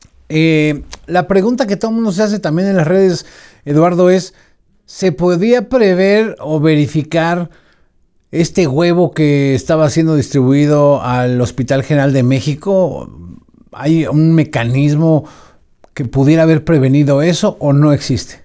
Eh, la pregunta que todo el mundo se hace también en las redes, Eduardo, es ¿se podía prever o verificar este huevo que estaba siendo distribuido al Hospital General de México? ¿Hay un mecanismo que pudiera haber prevenido eso o no existe?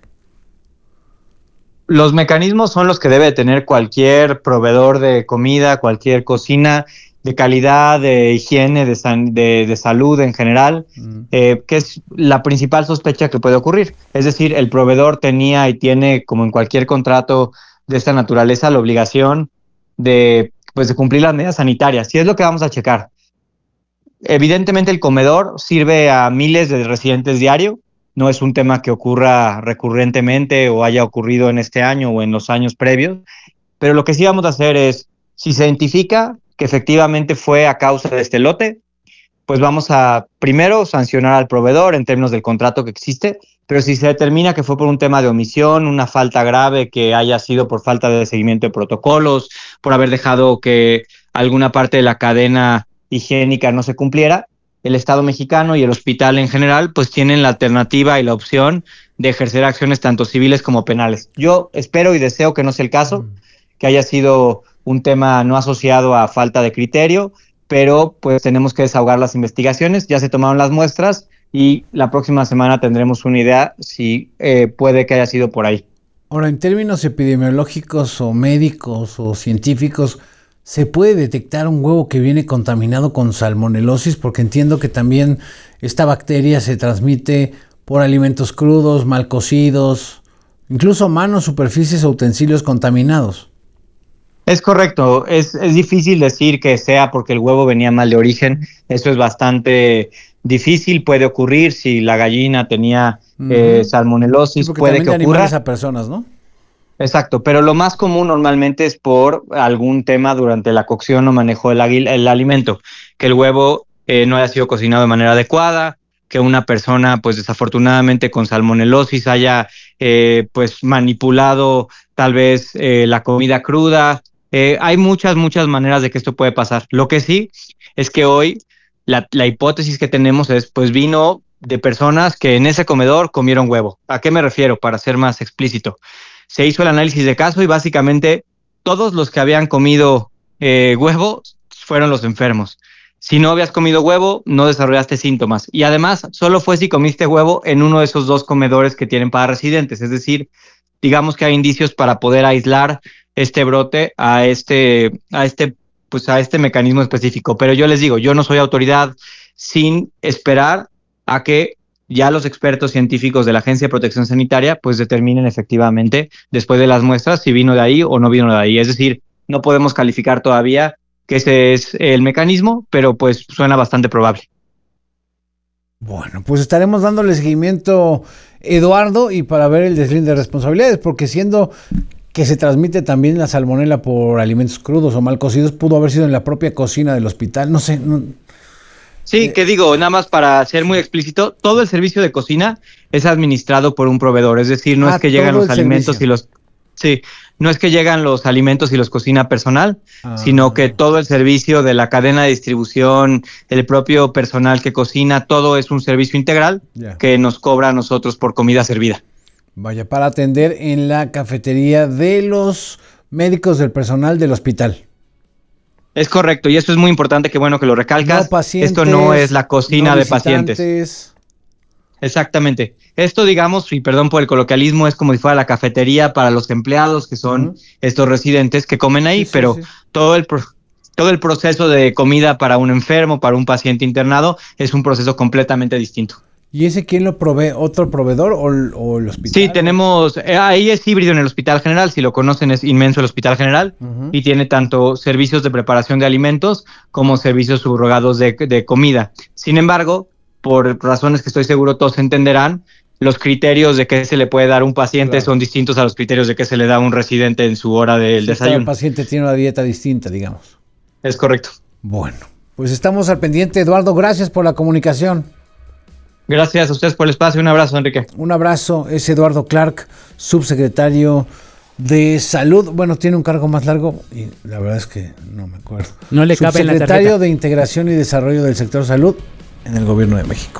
Los mecanismos son los que debe tener cualquier proveedor de comida, cualquier cocina de calidad, de higiene, de, san, de, de salud en general, mm. eh, que es la principal sospecha que puede ocurrir. Es decir, el proveedor tenía y tiene, como en cualquier contrato de esta naturaleza, la obligación de, pues, de cumplir las medidas sanitarias. Y es lo que vamos a checar. Evidentemente el comedor sirve a miles de residentes diario, no es un tema que ocurra recurrentemente o haya ocurrido en este año o en los años previos, pero lo que sí vamos a hacer es, si se identifica que efectivamente fue a causa de este lote, pues vamos a primero sancionar al proveedor en términos del contrato que existe, pero si se determina que fue por un tema de omisión, una falta grave que haya sido por falta de seguimiento de protocolos, por haber dejado que alguna parte de la cadena higiénica no se cumpliera, el Estado mexicano y el hospital en general pues tienen la alternativa y la opción de ejercer acciones tanto civiles como penales. Yo espero y deseo que no sea el caso, mm. que haya sido un tema no asociado a falta de criterio, pero pues tenemos que desahogar las investigaciones, ya se tomaron las muestras y la próxima semana tendremos una idea si eh, puede que haya sido por ahí. Ahora, en términos epidemiológicos o médicos o científicos, ¿se puede detectar un huevo que viene contaminado con salmonelosis? Porque entiendo que también esta bacteria se transmite por alimentos crudos, mal cocidos, incluso manos, superficies o utensilios contaminados. Es correcto, es, es difícil decir que sea porque el huevo venía mal de origen, eso es bastante difícil, puede ocurrir si la gallina tenía uh-huh. eh, salmonelosis, sí, puede que ocurra. A personas, ¿no? Exacto, pero lo más común normalmente es por algún tema durante la cocción o manejo del aguil, el alimento, que el huevo eh, no haya sido cocinado de manera adecuada, que una persona pues desafortunadamente con salmonelosis haya eh, pues manipulado tal vez eh, la comida cruda. Eh, hay muchas, muchas maneras de que esto puede pasar. Lo que sí es que hoy la, la hipótesis que tenemos es pues vino de personas que en ese comedor comieron huevo. ¿A qué me refiero? Para ser más explícito. Se hizo el análisis de caso y básicamente todos los que habían comido eh, huevo fueron los enfermos. Si no habías comido huevo, no desarrollaste síntomas. Y además, solo fue si comiste huevo en uno de esos dos comedores que tienen para residentes. Es decir, digamos que hay indicios para poder aislar este brote a este, a este, pues a este mecanismo específico. Pero yo les digo, yo no soy autoridad sin esperar a que ya los expertos científicos de la Agencia de Protección Sanitaria pues determinen efectivamente después de las muestras si vino de ahí o no vino de ahí. Es decir, no podemos calificar todavía que ese es el mecanismo, pero pues suena bastante probable. Bueno, pues estaremos dándole seguimiento Eduardo, y para ver el deslinde de responsabilidades, porque siendo que se transmite también la salmonela por alimentos crudos o mal cocidos, pudo haber sido en la propia cocina del hospital, no sé. No, Sí, que digo, nada más para ser muy explícito, todo el servicio de cocina es administrado por un proveedor, es decir, no Ah, es que llegan todo los el alimentos servicio. y los... Sí, no es que llegan los alimentos y los cocina personal, Ah. sino que todo el servicio de la cadena de distribución, el propio personal que cocina, todo es un servicio integral Ya. que nos cobra a nosotros por comida servida. Vaya, para atender en la cafetería de los médicos del personal del hospital. Es correcto, y esto es muy importante, que bueno que lo recalcas. No pacientes, Esto no es la cocina no de pacientes. visitantes. Exactamente. Esto, digamos, y perdón por el coloquialismo, es como si fuera la cafetería para los empleados, que son Ujú. estos residentes que comen ahí, Sí, sí, pero sí. todo el pro- todo el proceso de comida para un enfermo, para un paciente internado, es un proceso completamente distinto. ¿Y ese quién lo provee? ¿Otro proveedor o, el- o el hospital? Sí, tenemos, eh, ahí es híbrido en el Hospital General, si lo conocen es inmenso el Hospital General, Ujú. y tiene tanto servicios de preparación de alimentos como servicios subrogados de, de comida. Sin embargo, por razones que estoy seguro todos entenderán, los criterios de qué se le puede dar a un paciente Claro. son distintos a los criterios de qué se le da a un residente en su hora del Sí, cada desayuno. paciente tiene una dieta distinta, digamos. Es correcto. Bueno, pues estamos al pendiente. Eduardo, gracias por la comunicación. Gracias a ustedes por el espacio. Un abrazo, Enrique. Un abrazo. Es Eduardo Clark, subsecretario de Salud. Bueno, tiene un cargo más largo y la verdad es que no me acuerdo. No le cabe en la Subsecretario tarjeta. de Integración y Desarrollo del Sector Salud en el Gobierno de México.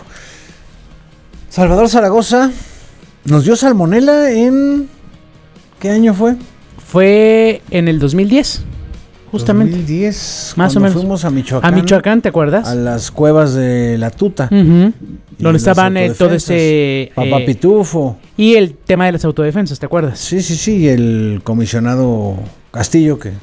Salvador Zaragoza nos dio salmonela en... ¿Qué año fue? Fue en el dos mil diez, justamente. dos mil diez, Más cuando o menos. fuimos a Michoacán. A Michoacán, ¿te acuerdas? A las cuevas de la Tuta. Ujú. Y Donde las estaban eh, todo autodefensas. ese... Papá eh, Pitufo. y el tema de las autodefensas, ¿te acuerdas? Sí, sí, sí. Y el comisionado Castillo, que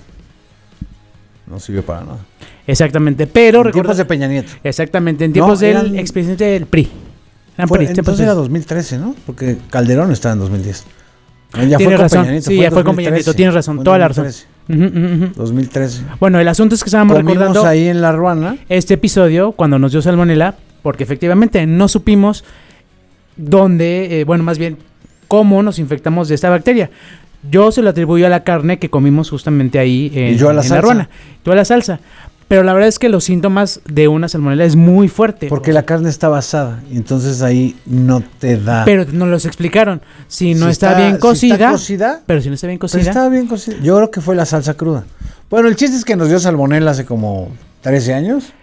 no sirvió para nada. Exactamente, pero En recuerda- tiempos de Peña Nieto. Exactamente, en No, tiempos del eran- expresidente del P R I. Eran Fue- P R I, tiempos entonces de- era dos mil trece, ¿no? Porque Calderón estaba en dos mil diez. No, ya Tienes fue con razón, Peña Nieto, sí, fue ya en fue con Peña Nieto, dos mil trece. tienes razón, Fue en toda la dos mil razón. trece. Ujú, ujú, ujú. dos mil trece. Bueno, el asunto es que estábamos Comimos recordando ahí en la Ruana. este episodio cuando nos dio salmonela, porque efectivamente no supimos dónde, eh, bueno, más bien cómo nos infectamos de esta bacteria. Yo se lo atribuyo a la carne que comimos justamente ahí en, Y yo a la en salsa. Ruana. Tú a la salsa. Pero la verdad es que los síntomas de una salmonela es muy fuerte. Porque la carne está basada. Y entonces ahí no te da. Pero nos los explicaron. Si no Si está, está- bien si cocida, está cocida, pero si no está bien Pero cocida. estaba bien cocida. Yo creo que fue la salsa cruda. Bueno, el chiste es que nos dio salmonela hace como trece años.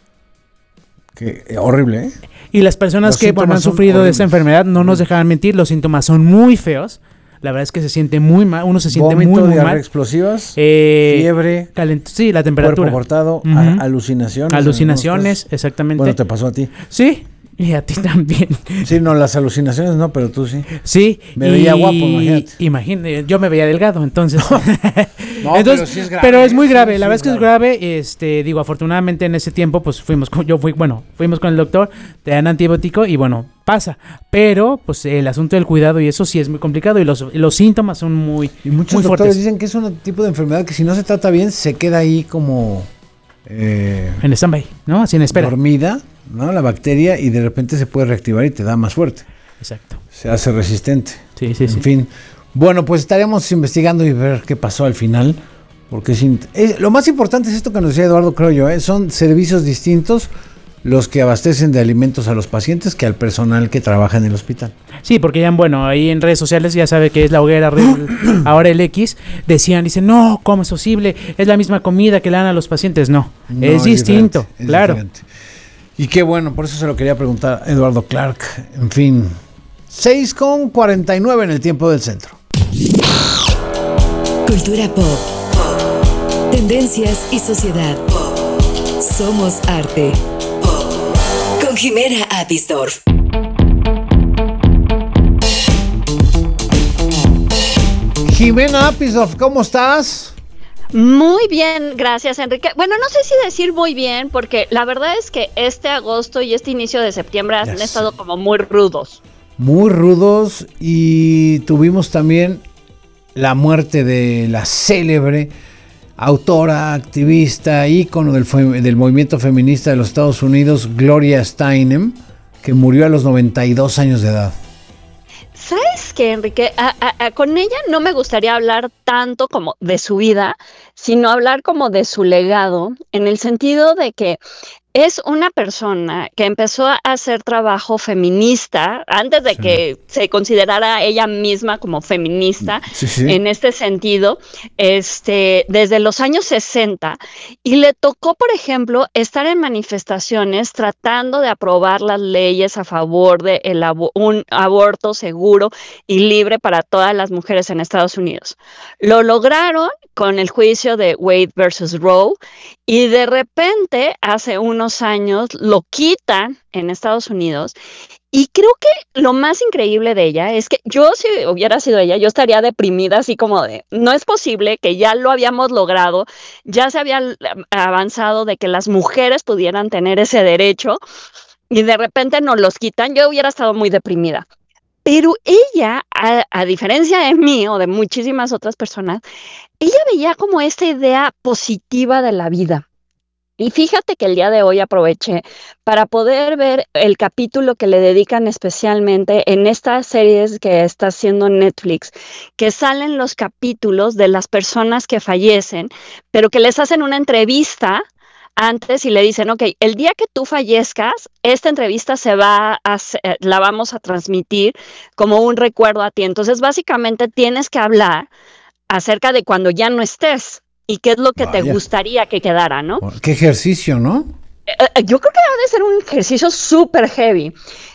Que eh, horrible, ¿eh? Y las personas Los que bueno, han síntomas son sufrido de esta horribles. enfermedad no nos dejaban mentir, los síntomas son muy feos. La verdad es que se siente muy mal, uno se siente Vómito, muy, muy diarrea mal. explosivas, Eh, fiebre, calent- sí, la temperatura. cuerpo cortado, Ujú. a- alucinaciones. Alucinaciones, algunas exactamente. cosas. Bueno, te pasó a ti. Sí, y a ti también. Sí, no, las alucinaciones no, pero tú sí. Sí. Me veía y- guapo, imagínate. imagínate, yo me veía delgado, entonces. No, Entonces, pero sí es grave, pero es muy sí, grave, sí la verdad es es que es grave, este, digo, afortunadamente en ese tiempo, pues fuimos con, yo fui, bueno, fuimos con el doctor, te dan antibiótico y bueno, pasa, pero pues el asunto del cuidado y eso sí es muy complicado y los, los síntomas son muy, Y muchos muy doctores fuertes. dicen que es un tipo de enfermedad que si no se trata bien, se queda ahí como eh, En stand-by, ¿no? Así en espera. dormida, ¿no? La bacteria y de repente se puede reactivar y te da más fuerte. Exacto. Se hace resistente. Sí, sí, en sí. fin. Bueno, pues estaremos investigando y ver qué pasó al final. Porque es int- es- lo más importante es esto que nos decía Eduardo, creo yo, ¿eh? Son servicios distintos los que abastecen de alimentos a los pacientes que al personal que trabaja en el hospital. Sí, porque ya, bueno, ahí en redes sociales ya sabe que es la hoguera, re- ahora el X, decían, dicen, no, ¿cómo es posible? Es la misma comida que le dan a los pacientes. No, No, es, es distinto, diferente, es claro. diferente. Y qué bueno, por eso se lo quería preguntar a Eduardo Clark. En fin, seis con cuarenta y nueve en el tiempo del centro. Cultura pop. Tendencias y sociedad. Somos arte. Con Jimena Apisdorf. Jimena Apisdorf, ¿cómo estás? Muy bien, gracias Enrique. Bueno, no sé si decir muy bien, porque la verdad es que este agosto y este inicio de septiembre han Ya sé. estado como muy rudos. Muy rudos y tuvimos también la muerte de la célebre autora, activista, ícono del, fe- del movimiento feminista de los Estados Unidos, Gloria Steinem, que murió a los noventa y dos años de edad. ¿Sabes qué, Enrique? A, a, a, con ella no me gustaría hablar tanto como de su vida, sino hablar como de su legado, en el sentido de que es una persona que empezó a hacer trabajo feminista antes de sí. que se considerara ella misma como feminista, sí, sí. en este sentido, este, desde los años sesenta, y le tocó, por ejemplo, estar en manifestaciones tratando de aprobar las leyes a favor de el abo- un aborto seguro y libre para todas las mujeres en Estados Unidos. Lo lograron con el juicio de Wade versus Roe, y de repente, hace unos años, lo quitan en Estados Unidos. Y creo que lo más increíble de ella es que yo, si hubiera sido ella, yo estaría deprimida, así como de, no es posible que ya lo habíamos logrado, ya se había avanzado de que las mujeres pudieran tener ese derecho, y de repente nos los quitan. Yo hubiera estado muy deprimida. Pero ella, a, a diferencia de mí o de muchísimas otras personas, ella veía como esta idea positiva de la vida. Y fíjate que el día de hoy aproveché para poder ver el capítulo que le dedican especialmente en estas series que está haciendo Netflix, que salen los capítulos de las personas que fallecen, pero que les hacen una entrevista antes y le dicen, ok, el día que tú fallezcas, esta entrevista se va a, la vamos a transmitir como un recuerdo a ti. Entonces, básicamente tienes que hablar acerca de cuando ya no estés y qué es lo que Vaya. te gustaría que quedara, ¿no? Qué ejercicio, ¿no? Eh, yo creo que ha de ser un ejercicio súper heavy.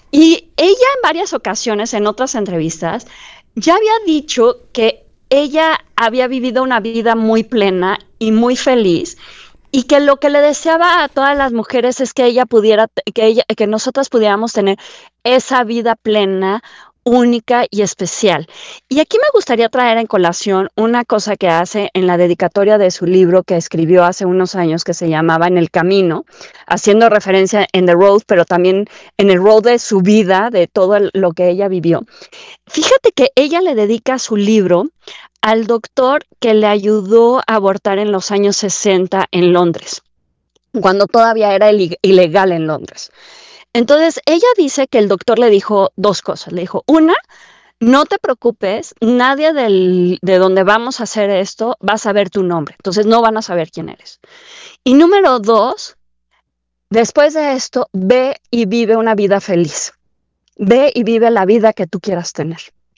Y ella en varias ocasiones, en otras entrevistas, ya había dicho que ella había vivido una vida muy plena y muy feliz, y que lo que le deseaba a todas las mujeres es que ella pudiera, que ella, que nosotras pudiéramos tener esa vida plena, única y especial. Y aquí me gustaría traer en colación una cosa que hace en la dedicatoria de su libro que escribió hace unos años, que se llamaba En el Camino, haciendo referencia en The Road, pero también en el road de su vida, de todo lo que ella vivió. Fíjate que ella le dedica su libro al doctor que le ayudó a abortar en los años sesenta en Londres, cuando todavía era ilegal en Londres. Entonces, ella dice que el doctor le dijo dos cosas. Le dijo, una, no te preocupes, nadie del, de donde vamos a hacer esto va a saber tu nombre, entonces no van a saber quién eres. Y número dos, después de esto, ve y vive una vida feliz. Ve y vive la vida que tú quieras tener.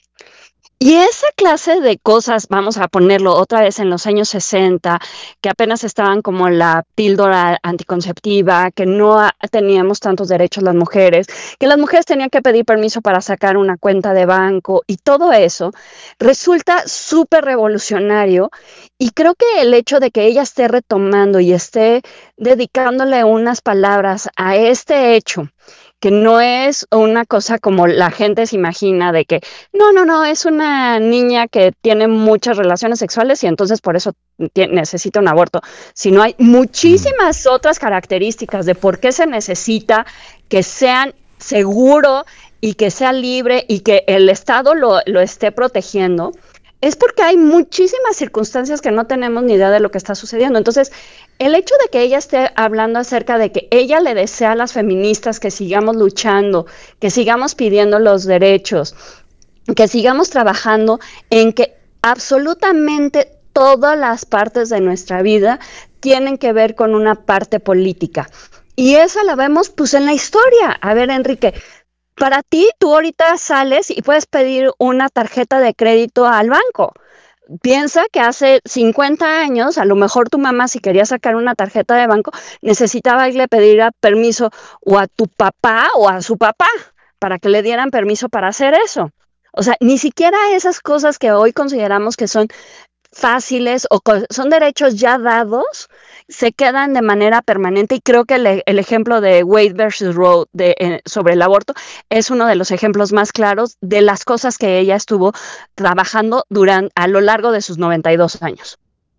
Y esa clase de cosas, vamos a ponerlo otra vez en los años sesenta, que apenas estaban como la píldora anticonceptiva, que no teníamos tantos derechos las mujeres, que las mujeres tenían que pedir permiso para sacar una cuenta de banco, y todo eso resulta súper revolucionario. Y creo que el hecho de que ella esté retomando y esté dedicándole unas palabras a este hecho, que no es una cosa como la gente se imagina de que no, no, no, es una niña que tiene muchas relaciones sexuales y entonces por eso tiene, necesita un aborto, sino hay muchísimas otras características de por qué se necesita que sean seguro y que sea libre y que el Estado lo, lo esté protegiendo. Es porque hay muchísimas circunstancias que no tenemos ni idea de lo que está sucediendo. Entonces, el hecho de que ella esté hablando acerca de que ella le desea a las feministas que sigamos luchando, que sigamos pidiendo los derechos, que sigamos trabajando en que absolutamente todas las partes de nuestra vida tienen que ver con una parte política. Y esa la vemos pues en la historia. A ver, Enrique, para ti, tú ahorita sales y puedes pedir una tarjeta de crédito al banco. Piensa que hace cincuenta años, a lo mejor tu mamá, si quería sacar una tarjeta de banco, necesitaba irle a pedir permiso o a tu papá o a su papá para que le dieran permiso para hacer eso. O sea, ni siquiera esas cosas que hoy consideramos que son fáciles o son derechos ya dados, se quedan de manera permanente, y creo que el, el ejemplo de Wade versus Roe de, eh, sobre el aborto es uno de los ejemplos más claros de las cosas que ella estuvo trabajando durante, a lo largo de sus noventa y dos años.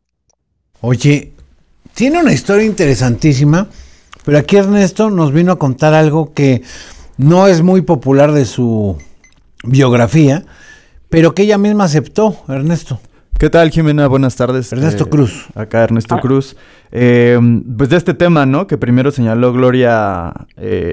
Oye, tiene una historia interesantísima, pero aquí Ernesto nos vino a contar algo que no es muy popular de su biografía, pero que ella misma aceptó, Ernesto. ¿Qué tal, Jimena? Buenas tardes. Ernesto eh, Cruz. Acá Ernesto ah. Cruz. Eh, pues de este tema, ¿no? Que primero señaló Gloria eh,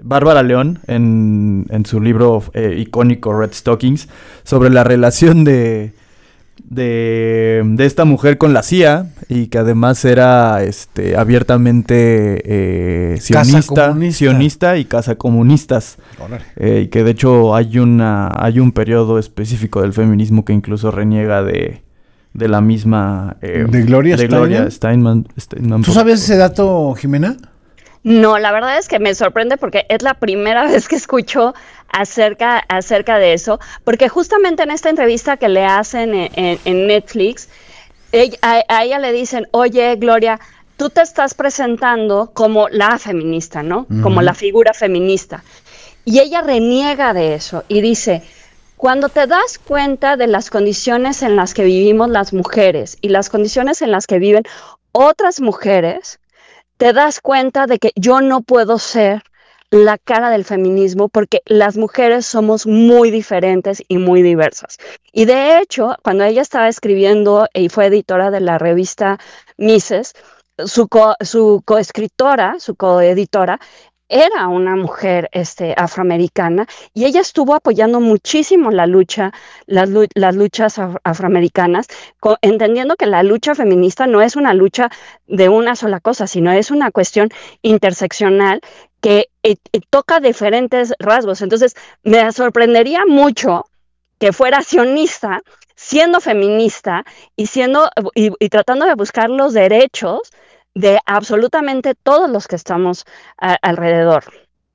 Bárbara León en, en su libro eh, icónico Red Stockings sobre la relación de, de, de esta mujer con la C I A y que además era este, abiertamente eh, sionista, sionista y casa comunistas. Eh, y que de hecho hay, una, hay un periodo específico del feminismo que incluso reniega de... de la misma... Eh, ¿De Gloria de Steinman? Gloria Steinman, Steinman ¿Tú sabes ese dato, Jimena? No, la verdad es que me sorprende porque es la primera vez que escucho acerca, acerca de eso, porque justamente en esta entrevista que le hacen en, en, en Netflix, ella, a, a ella le dicen, oye, Gloria, tú te estás presentando como la feminista, ¿no? Uh-huh. Como la figura feminista. Y ella reniega de eso y dice... Cuando te das cuenta de las condiciones en las que vivimos las mujeres y las condiciones en las que viven otras mujeres, te das cuenta de que yo no puedo ser la cara del feminismo porque las mujeres somos muy diferentes y muy diversas. Y de hecho, cuando ella estaba escribiendo y fue editora de la revista Mises, su, co- su coescritora, su coeditora, era una mujer este, afroamericana y ella estuvo apoyando muchísimo la lucha, las, las luchas af- afroamericanas, co- entendiendo que la lucha feminista no es una lucha de una sola cosa, sino es una cuestión interseccional que eh, eh, toca diferentes rasgos. Entonces, me sorprendería mucho que fuera sionista, siendo feminista y, siendo, y, y tratando de buscar los derechos de absolutamente todos los que estamos a, alrededor.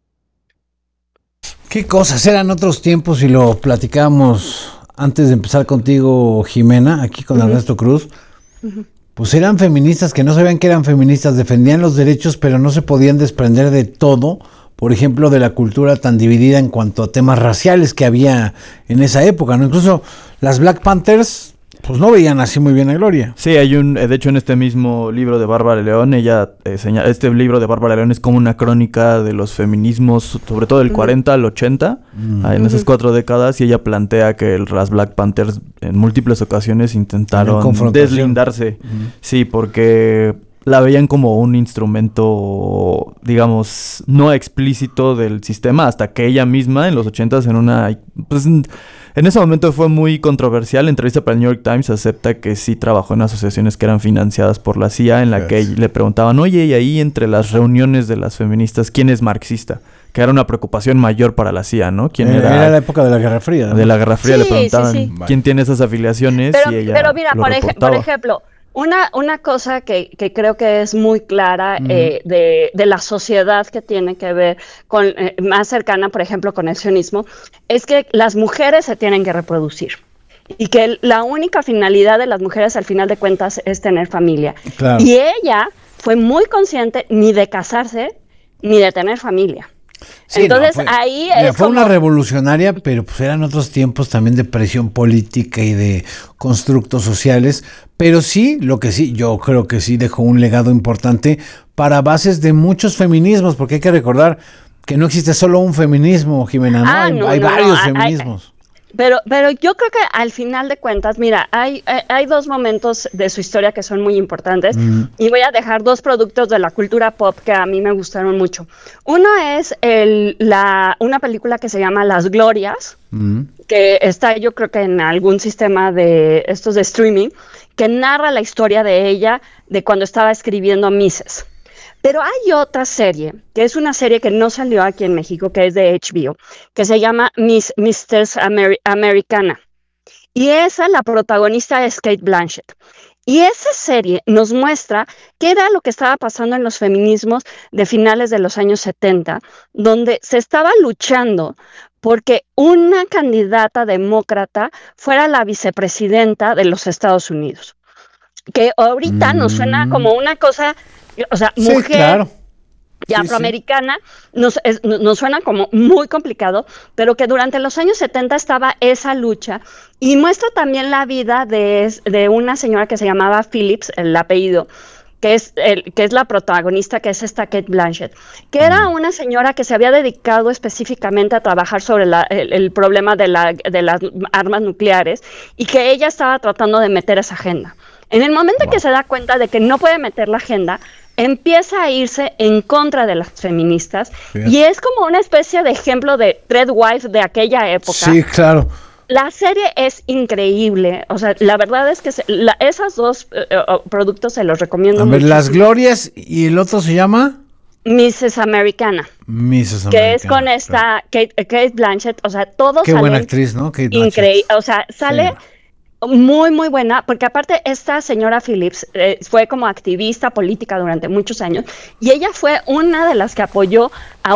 Qué cosas, eran otros tiempos y lo platicábamos antes de empezar contigo, Jimena, aquí con uh-huh. Ernesto Cruz. Uh-huh. Pues eran feministas que no sabían que eran feministas, defendían los derechos, pero no se podían desprender de todo, por ejemplo, de la cultura tan dividida en cuanto a temas raciales que había en esa época, ¿no? Incluso las Black Panthers... pues no veían así muy bien a Gloria. Sí, hay un, de hecho en este mismo libro de Bárbara León, ella eh, señala, este libro de Bárbara León es como una crónica de los feminismos, sobre todo del uh-huh. cuarenta al ochenta, uh-huh. en esas cuatro décadas, y ella plantea que las Black Panthers en múltiples ocasiones intentaron deslindarse. Uh-huh. Sí, porque la veían como un instrumento, digamos, no explícito del sistema, hasta que ella misma en los ochentas en una... pues en ese momento fue muy controversial. En entrevista para el New York Times acepta que sí trabajó en asociaciones que eran financiadas por la C I A, en la yes. que le preguntaban, oye, y ahí entre las reuniones de las feministas, ¿quién es marxista? Que era una preocupación mayor para la C I A, ¿no? ¿Quién eh, era? Era la época de la Guerra Fría, ¿no? De la Guerra Fría, sí, le preguntaban sí, sí. quién tiene esas afiliaciones pero, y ella Pero mira, lo por, ej- por ejemplo... Una, una cosa que, que creo que es muy clara uh-huh. eh, de, de la sociedad que tiene que ver con, eh, más cercana, por ejemplo, con el sionismo, es que las mujeres se tienen que reproducir y que la única finalidad de las mujeres al final de cuentas es tener familia. Claro. Y ella fue muy consciente ni de casarse ni de tener familia. Sí, entonces no, fue, ahí mira, es fue como... una revolucionaria, pero pues eran otros tiempos también de presión política y de constructos sociales, pero sí, lo que sí, yo creo que sí dejó un legado importante para bases de muchos feminismos, porque hay que recordar que no existe solo un feminismo, Jimena, ¿no? Ah, hay, no, hay no, varios no, feminismos. Hay, Pero, pero yo creo que al final de cuentas, mira, hay, hay dos momentos de su historia que son muy importantes mm. y voy a dejar dos productos de la cultura pop que a mí me gustaron mucho. Uno es el, la, una película que se llama Las Glorias, mm. que está yo creo que en algún sistema de estos de streaming, que narra la historia de ella de cuando estaba escribiendo Mises. Pero hay otra serie, que es una serie que no salió aquí en México, que es de H B O, que se llama Miss Mistress Amer- Americana. Y esa, la protagonista es Cate Blanchett. Y esa serie nos muestra qué era lo que estaba pasando en los feminismos de finales de los años setenta, donde se estaba luchando porque una candidata demócrata fuera la vicepresidenta de los Estados Unidos. Que ahorita mm. nos suena como una cosa... O sea, sí, mujer claro. y afroamericana sí. nos, es, nos suena como muy complicado, pero que durante los años setenta estaba esa lucha y muestra también la vida de, de una señora que se llamaba Phillips, el apellido, que es, el, que es la protagonista, que es esta Cate Blanchett, que era una señora que se había dedicado específicamente a trabajar sobre la, el, el problema de, la, de las armas nucleares y que ella estaba tratando de meter esa agenda. En el momento wow. en que se da cuenta de que no puede meter la agenda, empieza a irse en contra de las feministas. Fíjate. Y es como una especie de ejemplo de Threadwife de aquella época. Sí, claro. La serie es increíble, o sea, la verdad es que se, la, esos dos uh, uh, productos se los recomiendo A ver, muchísimo. Las Glorias y el otro se llama missus Americana. missus Que Americana. es con esta Kate, Kate Blanchett, o sea, todos Qué salen buena actriz, ¿no? Kate Blanchett. increíble, o sea, sale muy, muy buena, porque aparte esta señora Phillips eh, fue como activista política durante muchos años, y ella fue una de las que apoyó a